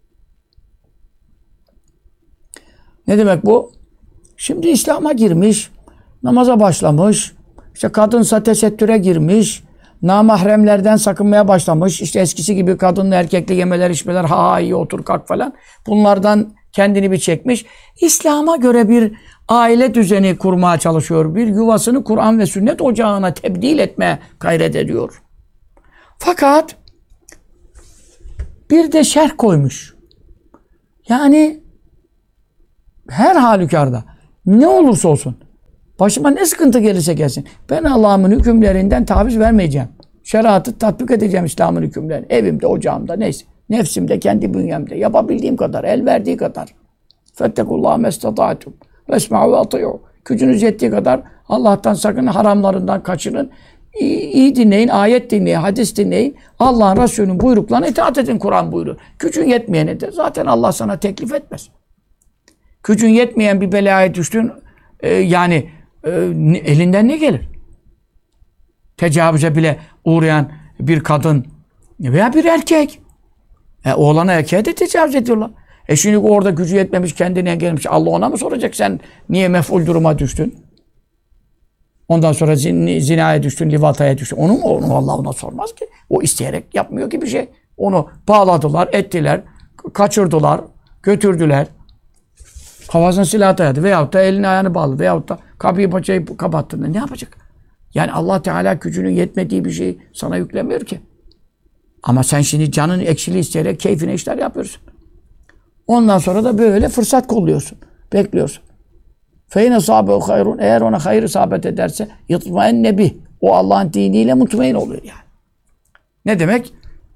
Ne demek bu? Şimdi İslam'a girmiş, namaza başlamış, işte kadınsa tesettüre girmiş, namahremlerden sakınmaya başlamış, işte eskisi gibi kadınla erkekle yemeler, içmeler, ha ha iyi otur kalk falan, bunlardan kendini bir çekmiş. İslam'a göre bir aile düzeni kurmaya çalışıyor, bir yuvasını Kur'an ve sünnet ocağına tebdil etmeye gayret ediyor. Fakat Bir de şerh koymuş. Yani her halükarda ne olursa olsun başıma ne sıkıntı gelirse gelsin ben Allah'ın hükümlerinden taviz vermeyeceğim. Şeriatı tatbik edeceğim, İslam'ın hükümlerini. Evimde, ocağımda, neyse. Nefsimde, kendi bünyemde. Yapabildiğim kadar, el verdiği kadar. Fettekullâhe mestatâtum. Vesma'u ve atî'û. Gücünüz yettiği kadar Allah'tan sakının, haramlarından kaçının. İyi, iyi dinleyin, ayet dinleyin, hadis dinleyin. Allah'ın Resulü'nün buyruklarına itaat edin, Kur'an buyuruyor. Gücün yetmeyene de zaten Allah sana teklif etmez. Gücün yetmeyen bir belaya düştün, e, yani e, elinden ne gelir? Tecavüze bile uğrayan bir kadın veya bir erkek. E, oğlana erkeğe de tecavüz ediyorlar. E şimdi orada gücü yetmemiş, kendini engellemiş. Allah ona mı soracak sen niye mef'ul duruma düştün? Ondan sonra zin, zinaya düştün, livataya düştün. Onu mu? Onu Allah ona sormaz ki. O isteyerek yapmıyor ki bir şey. Onu bağladılar, ettiler, kaçırdılar, götürdüler. Kafasına silah dayadı veyahut da elini ayağını bağladı veyahut da kapıyı paçayı kapattı. Ne yapacak? Yani Allah Teala gücünün yetmediği bir şeyi sana yüklemiyor ki. Ama sen şimdi canın eksili isteyerek keyfine işler yapıyorsun. Ondan sonra da böyle fırsat kolluyorsun. Bekliyorsun. Feyne sahabehu hayrun. Eğer ona hayır isabet ederse yatmaenne bih. O Allah'ın diniyle mutmain oluyor yani. Ne demek?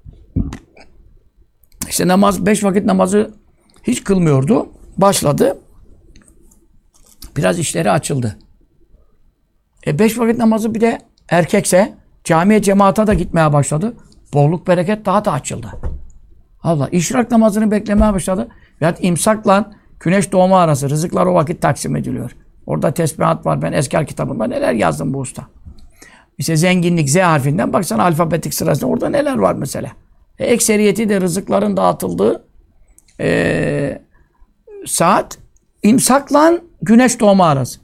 İşte namaz, beş vakit namazı hiç kılmıyordu. Başladı. Biraz işleri açıldı. E beş vakit namazı bir de erkekse camiye, cemaata da gitmeye başladı. Bolluk, bereket daha da açıldı. Allah, işrak namazını beklemeye başladı. Veyahut imsakla güneş doğumu arası rızıklar o vakit taksim ediliyor. Orada tesbihat var. Ben Ezkar kitabımda neler yazdım bu usta. İşte zenginlik Z harfinden baksana alfabetik sırasında orada neler var mesela. E, ekseriyeti de rızıkların dağıtıldığı e, saat imsakla güneş doğumu arası.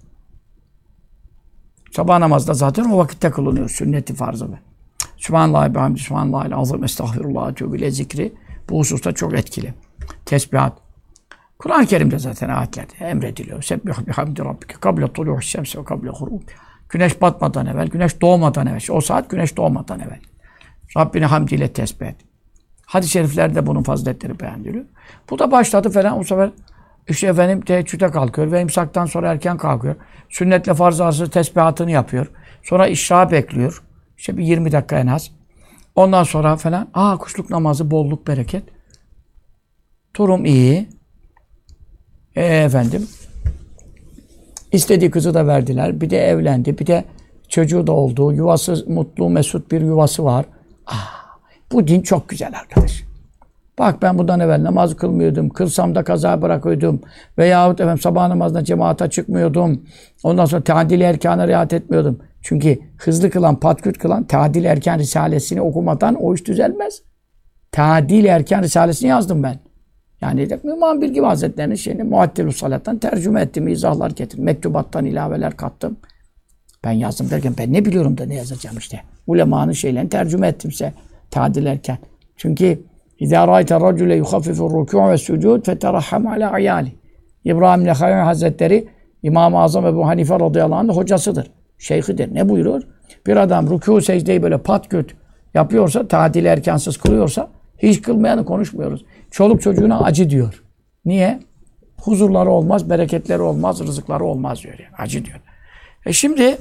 Sabah namazda zaten o vakitte kılınıyor. Sünneti farzı ve. Sübhanallah ve hamdü sübhanallahil azim estağfirullah tövbe zikri. Bu hususta çok etkili. Tesbihat. Kur'an-ı Kerim'de zaten ayetlerde emrediliyor. Sebbih bihamdi rabbike kable tulu'ş şemsi ve kable hurub. Güneş batmadan evvel, güneş doğmadan evvel. O saat güneş doğmadan evvel. Rabbini hamdiyle tesbih et. Hadis-i şeriflerde bunun faziletleri beyan ediliyor. Bu da başladı falan. O sefer işte efendim teheccüde kalkıyor ve imsaktan sonra erken kalkıyor. Sünnetle farz arası tesbihatını yapıyor. Sonra işra bekliyor. İşte bir yirmi dakika en az. Ondan sonra falan aa kuşluk namazı, bolluk, bereket. Durum iyi. E efendim istediği kızı da verdiler. Bir de evlendi. Bir de çocuğu da oldu. Yuvası mutlu, mesut bir yuvası var. Aa, bu din çok güzel arkadaş. Bak ben bundan evvel namaz kılmıyordum. Kılsam da kaza bırakıyordum. Veyahut efendim sabah namazına cemaate çıkmıyordum. Ondan sonra tadil erkana riayet etmiyordum. Çünkü hızlı kılan, patküt kılan tadil erken risalesini okumadan o iş düzelmez. Tadil erken risalesini yazdım ben. Yani Müman Bilgi Hazretleri'nin şeyini Muaddilü Salat'tan tercüme ettim, izahlar getirdim. Mektubattan ilaveler kattım. Ben yazdım derken ben ne biliyorum da ne yazacağım işte. Ulemanın şeylerini tercüme ettimse tadil erken. Çünkü İzâ râite racule yuhaffifu rükû ve sucûd feterahham alâ ayâli. İbrahim Nehavi Hazretleri İmam-ı Azam Ebu Hanife radıyallahu anh hocasıdır. Şeyhidir. Ne buyuruyor? Bir adam rükû secdeyi böyle pat göt yapıyorsa, tadil erkansız kılıyorsa hiç kılmayanı konuşmuyoruz. Çoluk çocuğuna acı diyor. Niye? Huzurları olmaz, bereketleri olmaz, rızıkları olmaz diyor. Yani. Acı diyor. E şimdi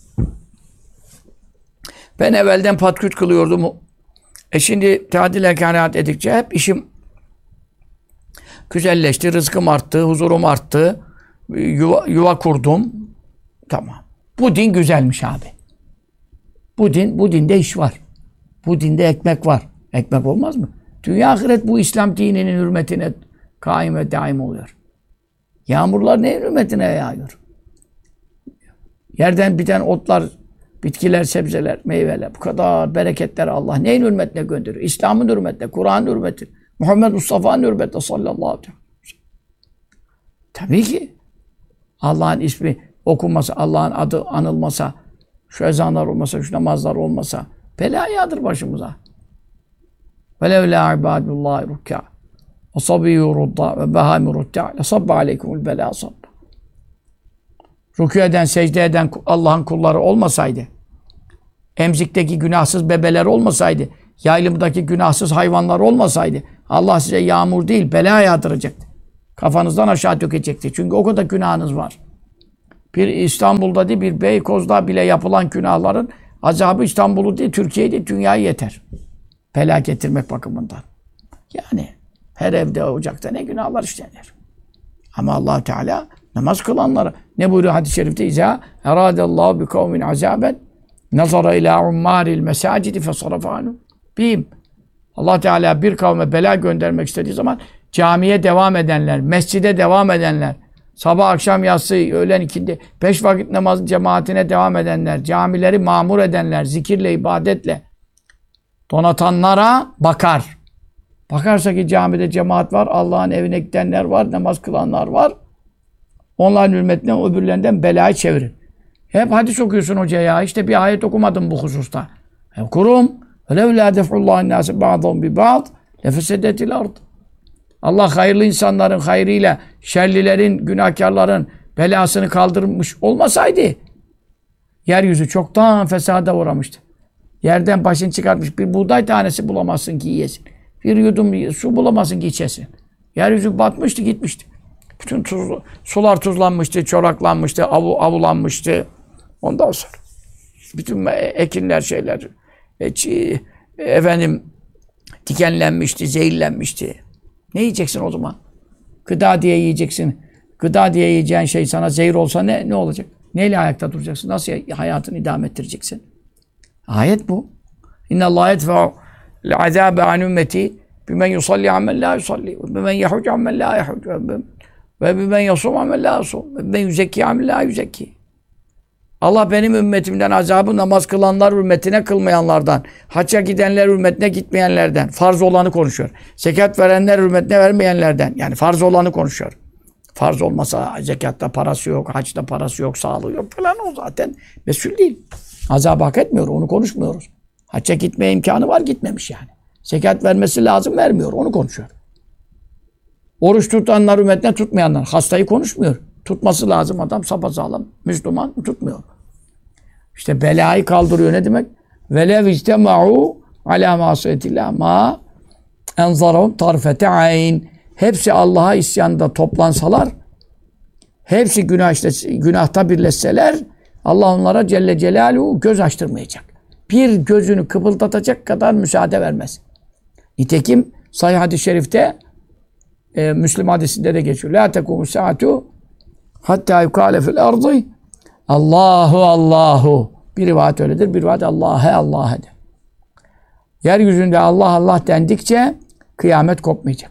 ben evvelden patküt kılıyordum. E şimdi tadil erkaniyat edikçe hep işim güzelleşti, rızkım arttı, huzurum arttı, yuva, yuva kurdum. Tamam. Bu din güzelmiş abi. Bu din, bu dinde iş var. Bu dinde ekmek var. Ekmek olmaz mı? Dünya ahiret bu İslam dininin hürmetine kaim ve daim oluyor. Yağmurlar ne hürmetine yağıyor? Yerden biten otlar, bitkiler, sebzeler, meyveler, bu kadar bereketler Allah neyin hürmetine gönderiyor? İslam'ın hürmetine, Kur'an'ın hürmetine, Muhammed Mustafa'nın hürmetine sallallahu aleyhi ve sellem. Tabii ki Allah'ın ismi okunmasa, Allah'ın adı anılmasa, şu ezanlar olmasa, şu namazlar olmasa bela yağdır başımıza. وَلَوْ لَا عِبَادُ اللّٰهِ رُكَّعَ وَصَبِيُّ رُدَّعَ وَبَهَامِ رُدَّعَ لَصَبَّ عَلَيْكُمُ الْبَلَا صَبَّ. Rükû eden, secde eden Allah'ın kulları olmasaydı, emzikteki günahsız bebeler olmasaydı, yaylımdaki günahsız hayvanlar olmasaydı Allah size yağmur değil bela yağdıracaktı. Kafanızdan aşağı dökecekti. Çünkü o kadar günahınız var. Bir İstanbul'da değil, bir Beykoz'da bile yapılan günahların azabı İstanbul'u değil, Türkiye'yi değil, dünyayı yeter. Bela getirmek bakımından. Yani her evde, ocakta ne günahlar işlenir. Ama Allah Teala namaz kılanları ne buyuruyor hadis-i şerifte? İzâ erâdellâhu bi kavmin azâben nazara ilâ ummâril mesâcidi fesarafa anhum bihim. Allah Teala bir kavme bela göndermek istediği zaman camiye devam edenler, mescide devam edenler, sabah, akşam, yatsı, öğlen, ikindi, beş vakit namaz cemaatine devam edenler, camileri mamur edenler, zikirle, ibadetle donatanlara bakar. Bakarsa ki camide cemaat var, Allah'ın evine gidenler var, namaz kılanlar var. Onların hürmetinden, öbürlerinden belayı çevirir. Hep hadis okuyorsun hoca ya, işte bir ayet okumadım bu hususta. E, kurum. وَلَوْ لَا دَفْعُ اللّٰهِ النَّاسِ بَعْضًا بِبَعْضٍ لَفَسَدَتِ الْأَرْضِ. Allah hayırlı insanların hayrıyla şerlilerin, günahkarların belasını kaldırmış olmasaydı yeryüzü çoktan fesada uğramıştı. Yerden başını çıkartmış bir buğday tanesi bulamazsın ki yiyesin. Bir yudum su bulamazsın ki içesin. Yeryüzü batmıştı, gitmişti. Bütün tuzlu, sular tuzlanmıştı, çoraklanmıştı, avu, avulanmıştı. Ondan sonra bütün ekinler şeyler e, çi, e, efendim dikenlenmişti, zehirlenmişti. Ne yiyeceksin o zaman? Gıda diye yiyeceksin. Gıda diye yiyeceğin şey sana zehir olsa ne ne olacak? Neyle ayakta duracaksın? Nasıl hayatını idame ettireceksin? Ayet bu. İnna Allah yedfa'u l'azâbe an ümmeti bimen yusalli ammen la yusalli ve bimen yahuc ammen la yahuc ve bimen yasum ammen la yasum ve bimen yüzekki ammen la yüzekki. Allah benim ümmetimden azabı namaz kılanlar hürmetine kılmayanlardan, hacca gidenler hürmetine gitmeyenlerden, farz olanı konuşuyor. Zekat verenler hürmetine vermeyenlerden, yani farz olanı konuşuyor. Farz olmasa zekatta parası yok, hacda parası yok, sağlığı yok falan o zaten mesul değil. Azabı hak etmiyor, onu konuşmuyoruz. Hacca gitmeye imkanı var, gitmemiş yani. Zekat vermesi lazım, vermiyor, onu konuşuyor. Oruç tutanlar hürmetine tutmayanlar, hastayı konuşmuyor. Tutması lazım adam sapasağlam, Müslüman tutmuyor. İşte belayı kaldırıyor ne demek? Velev istema'u alâ mâsiyetillah mâ enzarahum tarfete ayn. Hepsi Allah'a isyanında toplansalar, hepsi günah işte, günahta birleşseler, Allah onlara Celle Celaluhu göz açtırmayacak. Bir gözünü kıpıldatacak kadar müsaade vermez. Nitekim Sahih hadis-i şerifte e, Müslim hadisinde de geçiyor. La tekumu saatu hatta yukale fil ardı Allahu Allahu. Bir rivayet öyledir. Bir rivayet Allah'e Allah'e de. Yeryüzünde Allah Allah dendikçe kıyamet kopmayacak.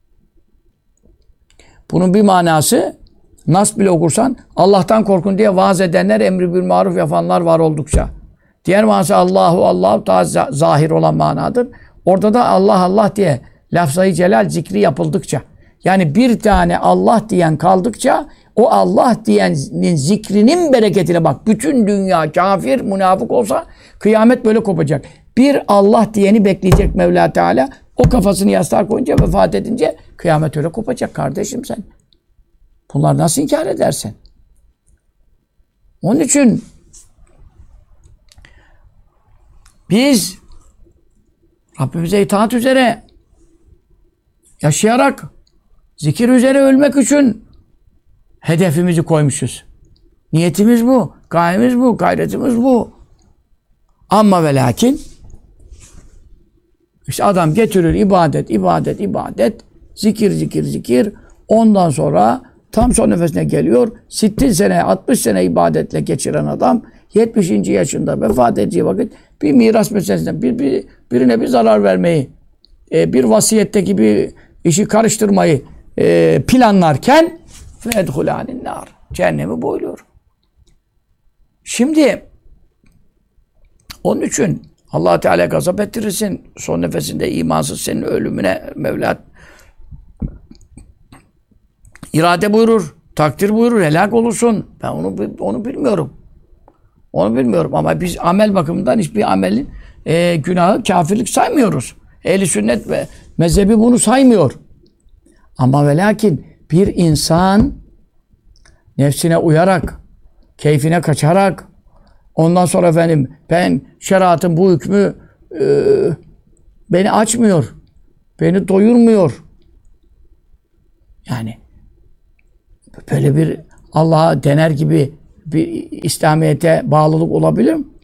Bunun bir manası nas bile okursan Allah'tan korkun diye vaaz edenler, emri bil maruf yapanlar var oldukça. Diğer manası Allahu Allahu daha zahir olan manadır. Orada da Allah Allah diye lafzayı celal zikri yapıldıkça, yani bir tane Allah diyen kaldıkça o Allah diyenin zikrinin bereketine bak. Bütün dünya kafir, münafık olsa kıyamet böyle kopacak. Bir Allah diyeni bekleyecek Mevla Teala. O kafasını yastığa koyunca, vefat edince kıyamet öyle kopacak kardeşim sen. Bunlar nasıl inkar edersin? Onun için biz Rabbimize itaat üzere yaşayarak zikir üzere ölmek için hedefimizi koymuşuz. Niyetimiz bu, gayemiz bu, gayretimiz bu. Ama ve lakin işte adam getirir ibadet, ibadet, ibadet, zikir, zikir, zikir. Ondan sonra tam son nefesine geliyor. sittin sene, altmış sene ibadetle geçiren adam yetmişinci yaşında vefat edeceği vakit bir miras meselesinden bir, bir, birine bir zarar vermeyi, e, bir vasiyetteki bir işi karıştırmayı e, planlarken fedhulânin nâr. Cehennemi boyluyor. Şimdi onun için Allah Teala gazap ettirirsin. Son nefesinde imansız senin ölümüne Mevla irade buyurur, takdir buyurur, helak olursun. Ben onu onu bilmiyorum. Onu bilmiyorum ama biz amel bakımından hiçbir amelin e, günahı kafirlik saymıyoruz. Ehl-i sünnet ve mezhebi bunu saymıyor. Ama ve lakin bir insan nefsine uyarak, keyfine kaçarak, ondan sonra efendim ben şeriatın bu hükmü e, beni açmıyor, beni doyurmuyor. Yani böyle bir Allah'a dener gibi bir İslamiyet'e bağlılık olabilir mi?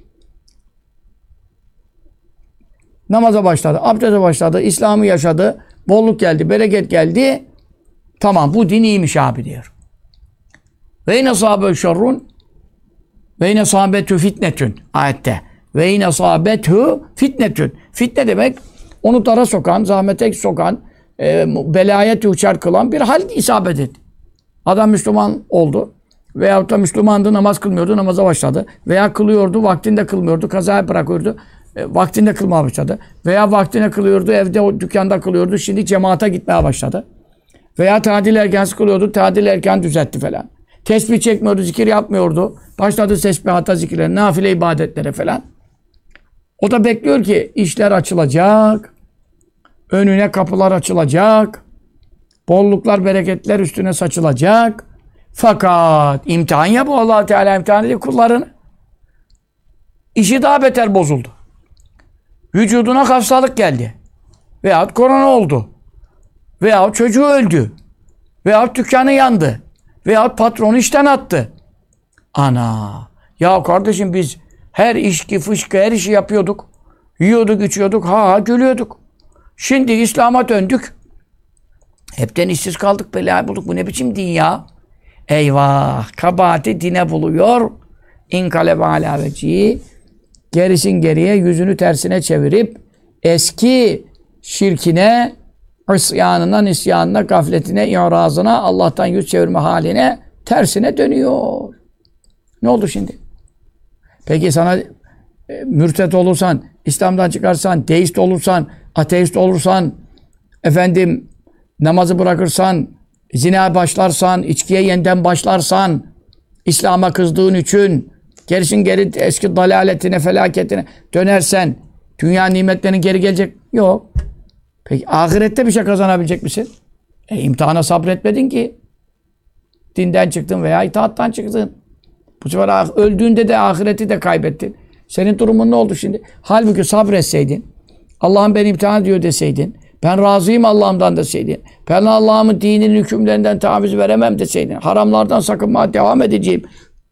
Namaza başladı, abdeste başladı, İslam'ı yaşadı, bolluk geldi, bereket geldi. Tamam, bu din iyiymiş abi diyor. Ve yine sahabe şerrun ve yine sahabetü fitnetün ayette. Ve yine sahabetü fitnetün. Fitne demek onu dara sokan, zahmete sokan, e, belaya tüçer kılan bir hal isabet etti. Adam Müslüman oldu. Veyahut da Müslümandı, namaz kılmıyordu, namaza başladı. Veya kılıyordu, vaktinde kılmıyordu, kazaya bırakıyordu. E, vaktinde kılmaya başladı. Veya vaktine kılıyordu, evde, o dükkanda kılıyordu. Şimdi cemaate gitmeye başladı. Veya tadil erkensi kılıyordu, tadil erken düzeltti falan. Tesbih çekmiyordu, zikir yapmıyordu. Başladı tesbihata, zikirlere, nafile ibadetlere falan. O da bekliyor ki işler açılacak. Önüne kapılar açılacak. Bolluklar, bereketler üstüne saçılacak. Fakat imtihan ya bu, Allah Teala imtihan ediyor kullarını. İşi daha beter bozuldu. Vücuduna hastalık geldi. Veyahut korona oldu. Veyahut çocuğu öldü. Veyahut dükkanı yandı. Veyahut patronu işten attı. Ana! Ya kardeşim biz her içki, fışkı, her işi yapıyorduk. Yiyorduk, içiyorduk, ha ha gülüyorduk. Şimdi İslam'a döndük. Hepten işsiz kaldık, bela bulduk. Bu ne biçim din ya? Eyvah! Kabahati dine buluyor. İnkalebe alâ vecihi. Gerisin geriye, yüzünü tersine çevirip eski şirkine, isyanına, nisyanına, gafletine, i'razına, Allah'tan yüz çevirme haline tersine dönüyor. Ne oldu şimdi? Peki sana e, mürtet olursan, İslam'dan çıkarsan, deist olursan, ateist olursan, efendim namazı bırakırsan, zina başlarsan, içkiye yeniden başlarsan, İslam'a kızdığın için gerisin geri eski dalaletine, felaketine dönersen, dünya nimetlerinin geri gelecek. Yok. Peki ahirette bir şey kazanabilecek misin? E imtihana sabretmedin ki. Dinden çıktın veya itaattan çıktın. Bu sefer öldüğünde de ahireti de kaybettin. Senin durumun ne oldu şimdi? Halbuki sabretseydin, Allah'ım beni imtihan ediyor deseydin, ben razıyım Allah'ımdan deseydin, ben Allah'ımın dininin hükümlerinden taviz veremem deseydin, haramlardan sakınmaya devam edeceğim,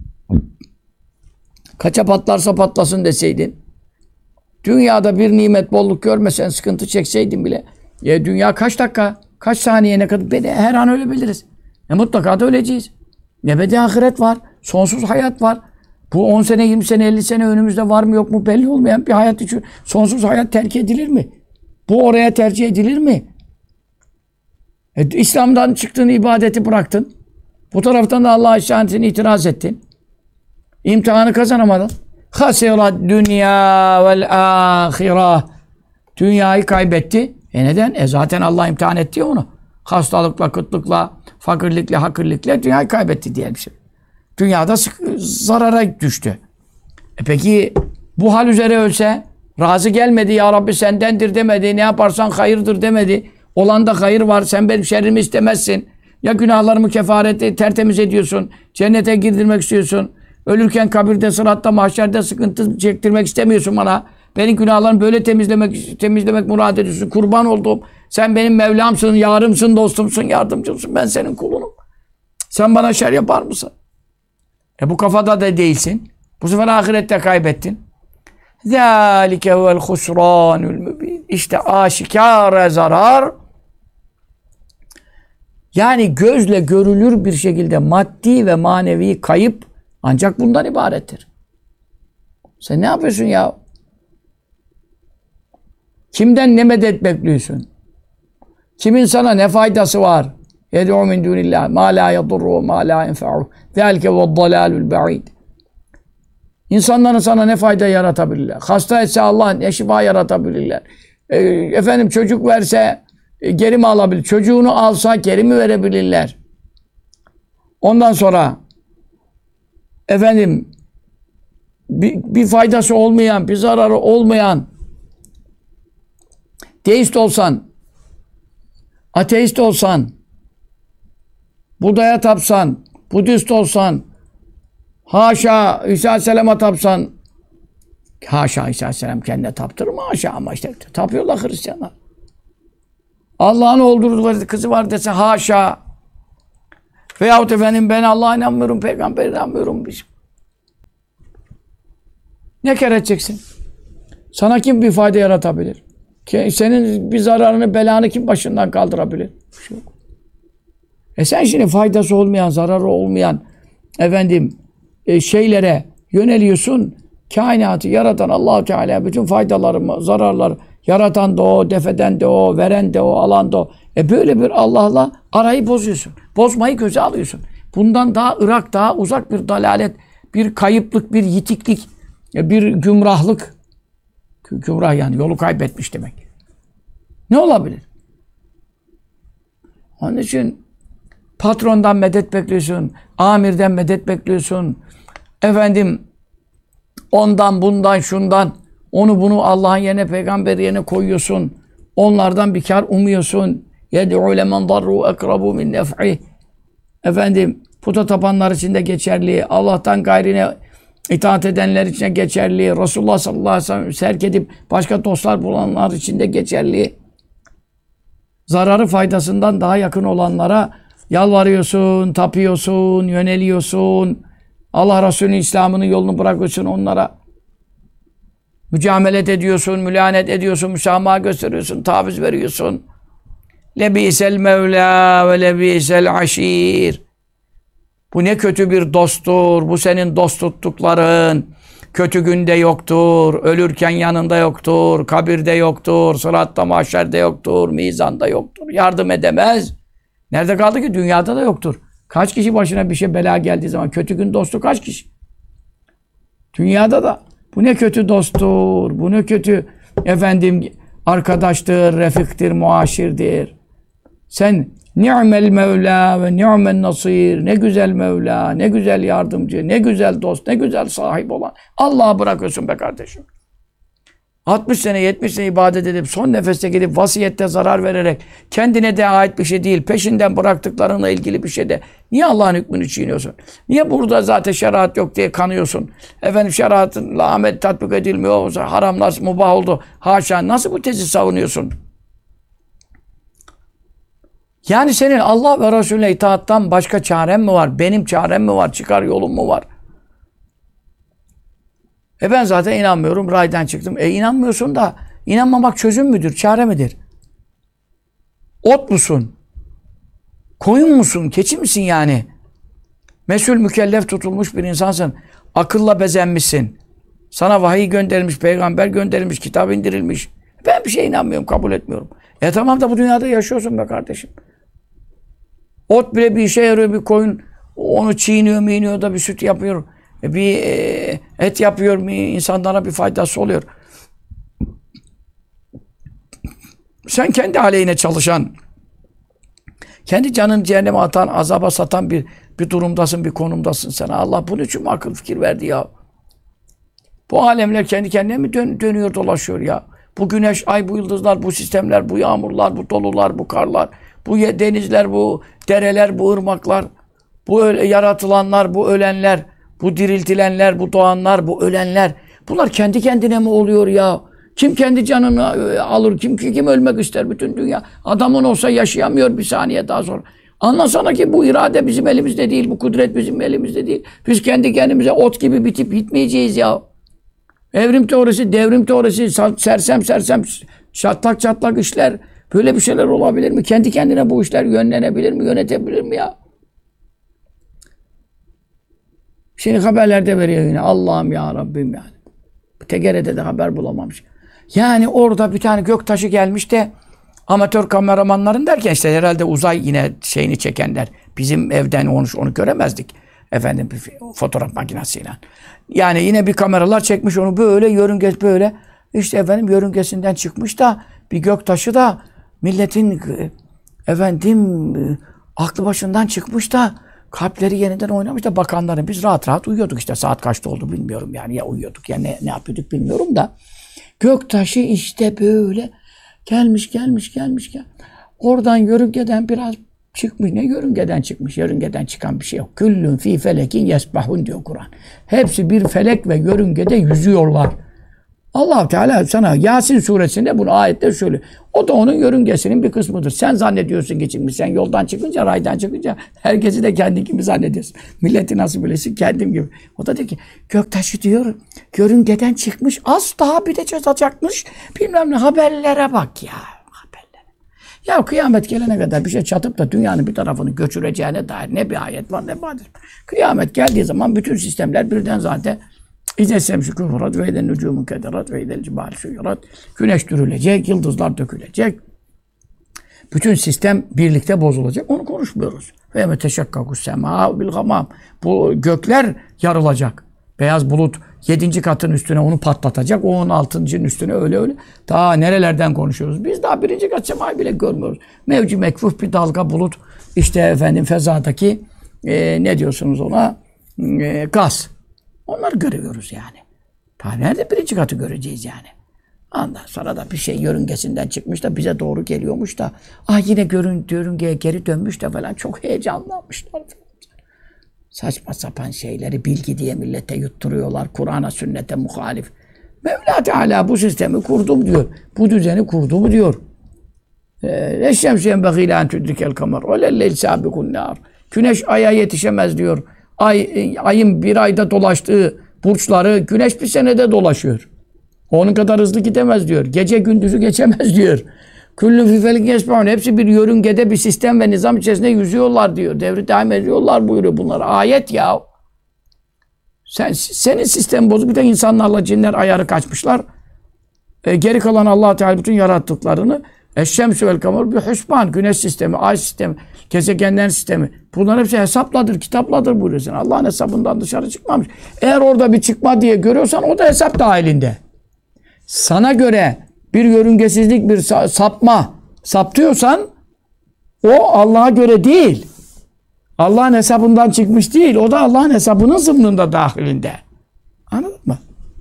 kaça patlarsa patlasın deseydin, dünyada bir nimet, bolluk görmesen, sıkıntı çekseydin bile, ya dünya kaç dakika, kaç saniye ne kadar, beni her an ölebiliriz. E mutlaka da öleceğiz. Ebedi ahiret var, sonsuz hayat var. Bu on sene, yirmi sene, elli sene önümüzde var mı yok mu belli olmayan bir hayat için sonsuz hayat terk edilir mi? Bu oraya tercih edilir mi? E, İslam'dan çıktın, ibadeti bıraktın. Bu taraftan da Allah'a şahitine itiraz ettin. İmtihanı kazanamadın. Hasira dünya vel ahireh. Dünyayı kaybetti. E neden? E zaten Allah imtihan etti ya onu. Hastalıkla, kıtlıkla, fakirlikle, hakirlikle dünyayı kaybetti diye bir şey. Dünyada sık, zarara düştü. E peki bu hal üzere ölse, razı gelmedi, ya Rabbi sendendir demedi, ne yaparsan hayırdır demedi. Olan da hayır var, sen benim şerrimi istemezsin. Ya günahlarımı kefareti tertemiz ediyorsun, cennete girdirmek istiyorsun. Ölürken kabirde, sıratta, mahşerde sıkıntı çektirmek istemiyorsun bana. Benim günahlarımı böyle temizlemek temizlemek murad ediyorsun. Kurban olduğum, sen benim Mevlamsın, yarımsın, dostumsun, yardımcımsın. Ben senin kulunum. Sen bana şer yapar mısın? E bu kafada da değilsin. Bu sefer ahirette kaybettin. ذَٰلِكَ هُوَ الْخُسْرَانُ الْمُب۪ينَ. İşte aşikâre zarar. Yani gözle görülür bir şekilde maddi ve manevi kayıp ancak bundan ibarettir. Sen ne yapıyorsun ya? Kimden ne medet bekliyorsun? Kimin sana ne faydası var? يَدْعُوا مِنْ دُونِ اللّٰهِ مَا لَا يَضُرُّهُ مَا لَا يَنْفَعُهُ ذَلْكَ وَالضَّلَالُ الْبَعِيدِ. İnsanların sana ne fayda yaratabilirler? Hasta etse Allah ne şifa yaratabilirler? E, efendim çocuk verse e, geri mi alabilir? Çocuğunu alsa geri mi verebilirler? Ondan sonra efendim bir, bir faydası olmayan, bir zararı olmayan deist olsan, ateist olsan, Buda'ya tapsan, Budist olsan, haşa İsa Aleyhisselam'a tapsan, Haşa İsa Aleyhisselam kendine taptırır mı? Haşa, ama işte tapıyorlar Hristiyanlar. Allah'ın olduğu kızı var dese haşa. Veyahut efendim ben Allah'a inanmıyorum, peygambere inanmıyorum. Ne kere edeceksin? Sana kim bir fayda yaratabilir? Senin bir zararını, belanı kim başından kaldırabilir? Bir şey yok. E sen şimdi faydası olmayan, zararı olmayan efendim e, şeylere yöneliyorsun. Kainatı yaratan Allah-u Teala bütün faydaları, zararları yaratan da o, defeden de o, veren de o, alan da o. E böyle bir Allah'la arayı bozuyorsun. Bozmayı göze alıyorsun. Bundan daha ırak, daha uzak bir dalalet, bir kayıplık, bir yitiklik, bir gümrahlık. Gümrah yani yolu kaybetmiş demek. Ne olabilir? Onun için patrondan medet bekliyorsun, amirden medet bekliyorsun. Efendim ondan, bundan, şundan, onu bunu Allah'ın yerine, peygamber yerine koyuyorsun. Onlardan bir kar umuyorsun. يَدْعُوا لَمَنْ ضَرُّوا اَقْرَبُوا مِنْ نَفْعِهِ. Efendim, puta tapanlar için de geçerli. Allah'tan gayrine itaat edenler için de geçerli. Resulullah sallallahu aleyhi ve sellem serk edip başka dostlar bulanlar için de geçerli. Zararı faydasından daha yakın olanlara yalvarıyorsun, tapıyorsun, yöneliyorsun. Allah Resulü'nün İslam'ının yolunu bırakıyorsun onlara. Mücamelet ediyorsun, mülanet ediyorsun, müsamaha gösteriyorsun, taviz veriyorsun. Lebîsel mevlâ ve lebîsel aşîr. Bu ne kötü bir dosttur. Bu senin dost tuttukların. Kötü günde yoktur. Ölürken yanında yoktur. Kabirde yoktur. Sıratta, mahşerde yoktur. Mizanda yoktur. Yardım edemez. Nerede kaldı ki? Dünyada da yoktur. Kaç kişi başına bir şey bela geldiği zaman kötü gün dostu kaç kişi? Dünyada da. Bu ne kötü dosttur. Bu ne kötü efendim arkadaştır, refiktir, muaşirdir. Sen ni'mel mevla ve ni'men nasir. Ne güzel Mevla, ne güzel yardımcı, ne güzel dost, ne güzel sahip olan. Allah'a bırakıyorsun be kardeşim. altmış sene, yetmiş sene ibadet edip son nefeste gidip vasiyette zarar vererek kendine de ait bir şey değil, peşinden bıraktıklarınla ilgili bir şey de niye Allah'ın hükmünü çiğniyorsun? Niye burada zaten şeriat yok diye kanıyorsun? Efendim şeriatın amel tatbik edilmiyor, haramlar mubah oldu. Haşa, nasıl bu tezi savunuyorsun? Yani senin Allah ve Resulüne itaattan başka çaren mi var? Benim çarem mi var? Çıkar yolum mu var? E ben zaten inanmıyorum. Raydan çıktım. E inanmıyorsun da inanmamak çözüm müdür? Çare midir? Ot musun? Koyun musun? Keçi misin yani? Mesul mükellef tutulmuş bir insansın. Akılla bezenmişsin. Sana vahiy gönderilmiş, peygamber gönderilmiş, kitap indirilmiş. Ben bir şeye inanmıyorum, kabul etmiyorum. E tamam da bu dünyada yaşıyorsun be kardeşim. Ot bile bir işe yarıyor, bir koyun onu çiğniyor, miğniyor da bir süt yapıyor. Bir e, et yapıyor mu insanlara bir faydası oluyor. Sen kendi aleyhine çalışan, kendi canını cehenneme atan, azaba satan bir bir durumdasın, bir konumdasın sen. Allah bunun için mi akıl fikir verdi ya? Bu alemler kendi kendine mi dön, dönüyor, dolaşıyor ya? Bu güneş, ay, bu yıldızlar, bu sistemler, bu yağmurlar, bu dolular, bu karlar, bu denizler, bu dereler, bu ırmaklar, bu yaratılanlar, bu ölenler, bu diriltilenler, bu doğanlar, bu ölenler. Bunlar kendi kendine mi oluyor ya? Kim kendi canını alır? Kim kim ölmek ister bütün dünya? Adamın olsa yaşayamıyor bir saniye daha sonra. Anlasana ki bu irade bizim elimizde değil, bu kudret bizim elimizde değil. Biz kendi kendimize ot gibi bitip gitmeyeceğiz ya. Evrim teorisi, devrim teorisi, sersem sersem, çatlak çatlak işler. Böyle bir şeyler olabilir mi? Kendi kendine bu işler yönlenebilir mi, yönetebilir mi ya? Şimdi haberlerde veriyor yine. Allah'ım ya Rabbim yani. T G R'de de haber bulamamış. Yani orada bir tane göktaşı gelmiş de amatör kameramanların derken işte herhalde uzay yine şeyini çekenler. Bizim evden onu, onu göremezdik. Efendim fotoğraf makinesiyle. Yani yine bir kameralar çekmiş onu böyle yörünge böyle. İşte efendim yörüngesinden çıkmış da bir göktaşı da milletin efendim aklı başından çıkmış da kalpleri yeniden oynamış da bakanların. Biz rahat rahat uyuyorduk işte. Saat kaçta oldu bilmiyorum yani. Ya uyuyorduk ya ne, ne yapıyorduk bilmiyorum da. Göktaşı işte böyle gelmiş gelmiş gelmiş gel. Oradan yörüngeden biraz çıkmış. Ne yörüngeden çıkmış? Yörüngeden çıkan bir şey yok. Küllün fî felekin yesbahun diyor Kur'an. Hepsi bir felek ve yörüngede yüzüyorlar. Allah Teala sana Yasin suresinde bunu ayette söylüyor. O da onun yörüngesinin bir kısmıdır. Sen zannediyorsun ki şimdi sen yoldan çıkınca, raydan çıkınca herkesi de kendi gibi zannediyorsun. Milleti nasıl bilesin? Kendim gibi. O da diyor ki göktaşı diyor yörüngeden çıkmış az daha bir de çatacakmış. Bilmem ne haberlere bak ya. Haberlere. Ya kıyamet gelene kadar bir şey çatıp da dünyanın bir tarafını göçüreceğine dair ne bir ayet var ne bir hadis. Kıyamet geldiği zaman bütün sistemler birden zaten İzâ semşü küfurat ve eden nücumun kederat ve edel cibâl şuyurat. Güneş dürülecek, yıldızlar dökülecek. Bütün sistem birlikte bozulacak. Onu konuşmuyoruz. Ve yeme teşekkakus semâ bil gamâm. Bu gökler yarılacak. Beyaz bulut yedinci katın üstüne onu patlatacak. O on altıncının üstüne öyle öyle. Daha nerelerden konuşuyoruz? Biz daha birinci kat semayı bile görmüyoruz. Mevcu mekfuf bir dalga bulut. İşte efendim fezadaki e, ne diyorsunuz ona? E, gaz. Onları görüyoruz yani. Ta nerede birinci katı göreceğiz yani. Ondan sonra da bir şey yörüngesinden çıkmış da bize doğru geliyormuş da ah yine görün, yörüngeye geri dönmüş de falan çok heyecanlanmışlar. Saçma sapan şeyleri bilgi diye millete yutturuyorlar. Kur'an'a, sünnete muhalif. Mevla Teala bu sistemi kurdum diyor. Bu düzeni kurdum diyor. Eşşemsiyen bekîlâ tüdrikel kamer. Olelleyl sâbikun nâr. Güneş aya yetişemez diyor. Ay, ayın bir ayda dolaştığı burçları güneş bir senede dolaşıyor. Onun kadar hızlı gidemez diyor. Gece gündüzü geçemez diyor. Küllü fî felik yesbehûn. Hepsi bir yörüngede bir sistem ve nizam içerisinde yüzüyorlar diyor. Devri daim ediyorlar buyuruyor bunlar. Ayet ya. Sen, senin sistem bozuk. Bir de insanlarla cinler ayarı kaçmışlar. E, geri kalan Allah Teala bütün yarattıklarını eşşemsü vel kamer bir hüsban. Güneş sistemi, ay sistemi, gezegenlerin sistemi. Bunlar hepsi hesapladır, kitapladır buyuruyorsun. Allah'ın hesabından dışarı çıkmamış. Eğer orada bir çıkma diye görüyorsan o da hesap dahilinde. Sana göre bir yörüngesizlik, bir sapma saptıyorsan o Allah'a göre değil. Allah'ın hesabından çıkmış değil. O da Allah'ın hesabının zımnında dahilinde. Anladın mı?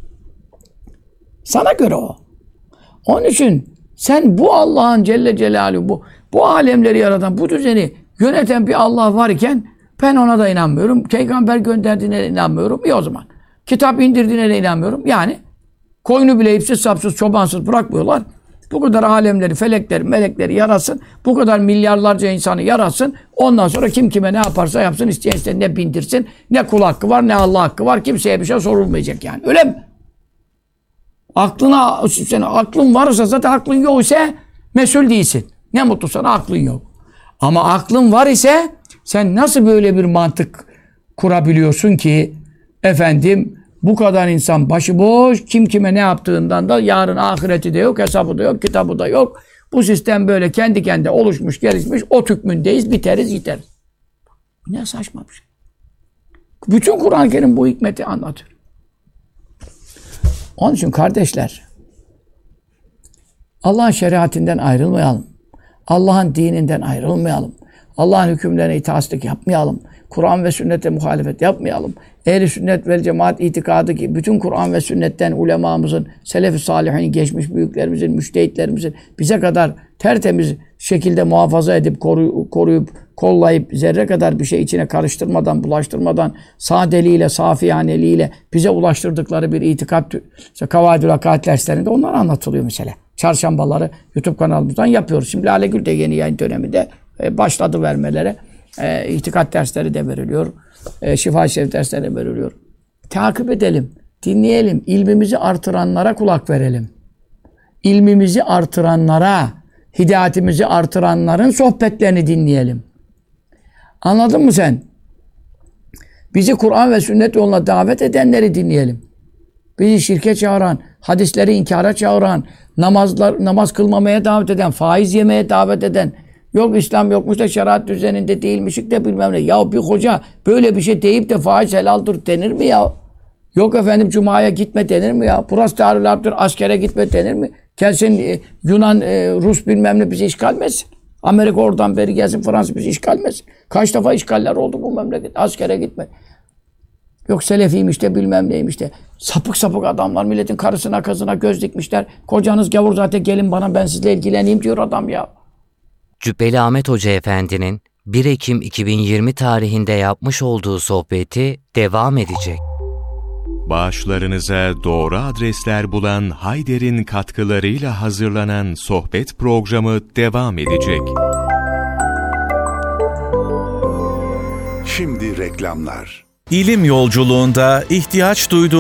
Sana göre o. Onun için sen bu Allah'ın Celle Celaluhu, bu, bu alemleri yaratan, bu düzeni yöneten bir Allah var iken ben ona da inanmıyorum. Peygamber gönderdiğine de inanmıyorum. İyi o zaman. Kitap indirdiğine de inanmıyorum. Yani koyunu bile ipsiz sapsız, çobansız bırakmıyorlar. Bu kadar alemleri, felekleri, melekleri yarasın. Bu kadar milyarlarca insanı yarasın. Ondan sonra kim kime ne yaparsa yapsın, isteyen isteyen ne bindirsin. Ne kul hakkı var, ne Allah hakkı var. Kimseye bir şey sorulmayacak yani. Öyle mi? Aklına, senin aklın varsa zaten aklın yok ise mesul değilsin. Ne mutlu sana aklın yok. Ama aklın var ise sen nasıl böyle bir mantık kurabiliyorsun ki efendim bu kadar insan başıboş, kim kime ne yaptığından da yarın ahireti de yok, hesabı da yok, kitabı da yok. Bu sistem böyle kendi kendine oluşmuş, gelişmiş, o hükmündeyiz, biteriz, giteriz. Ne saçma bir şey. Bütün Kur'an-ı Kerim bu hikmeti anlatıyor. Onun için kardeşler, Allah'ın şeriatinden ayrılmayalım. Allah'ın dininden ayrılmayalım. Allah'ın hükümlerine itaatsizlik yapmayalım. Kur'an ve sünnete muhalefet yapmayalım. Ehl-i sünnet vel cemaat itikadı ki bütün Kur'an ve sünnetten ulemamızın, selef-i salihin, geçmiş büyüklerimizin, müştehitlerimizin bize kadar tertemiz şekilde muhafaza edip, koru, koruyup, kollayıp, zerre kadar bir şey içine karıştırmadan, bulaştırmadan, sadeliğiyle, safiyaneliğiyle bize ulaştırdıkları bir itikat, işte Kavaidül Akaid derslerinde onlar anlatılıyor mesela. Çarşambaları YouTube kanalımızdan yapıyoruz. Şimdi Lale Gül de yeni yayın döneminde e, başladı vermelere. E, itikat dersleri de veriliyor. E, Şifa-i Şerif dersleri de veriliyor. Takip edelim, dinleyelim, ilmimizi artıranlara kulak verelim. İlmimizi artıranlara, hidayetimizi artıranların sohbetlerini dinleyelim. Anladın mı sen? Bizi Kur'an ve sünnet yoluna davet edenleri dinleyelim. Bizi şirke çağıran, hadisleri inkara çağıran, namazlar, namaz kılmamaya davet eden, faiz yemeye davet eden, yok İslam yokmuş da şeriat düzeninde değilmişik de bilmem ne. Ya bir hoca böyle bir şey deyip de faiz helaldir denir mi ya? Yok efendim Cuma'ya gitme denir mi ya? Burası Darül Harp'tir, askere gitme denir mi? Gelsin e, Yunan, e, Rus bilmem ne bizi işgal etsin. Amerika oradan beri gelsin, Fransa bizi işgal etsin. Kaç defa işgaller oldu bu memleket? Askere gitme. Yok Selefiymiş de bilmem neymiş de. Sapık sapık adamlar milletin karısına kızına göz dikmişler. Kocanız gavur zaten gelin bana ben sizle ilgileneyim diyor adam ya.
Cübbeli Ahmet Hoca Efendi'nin bir Ekim iki bin yirmi tarihinde yapmış olduğu sohbeti devam edecek.
Bağışlarınıza doğru adresler bulan Hayder'in katkılarıyla hazırlanan sohbet programı devam edecek.
Şimdi reklamlar.
İlim yolculuğunda ihtiyaç duyduğunuz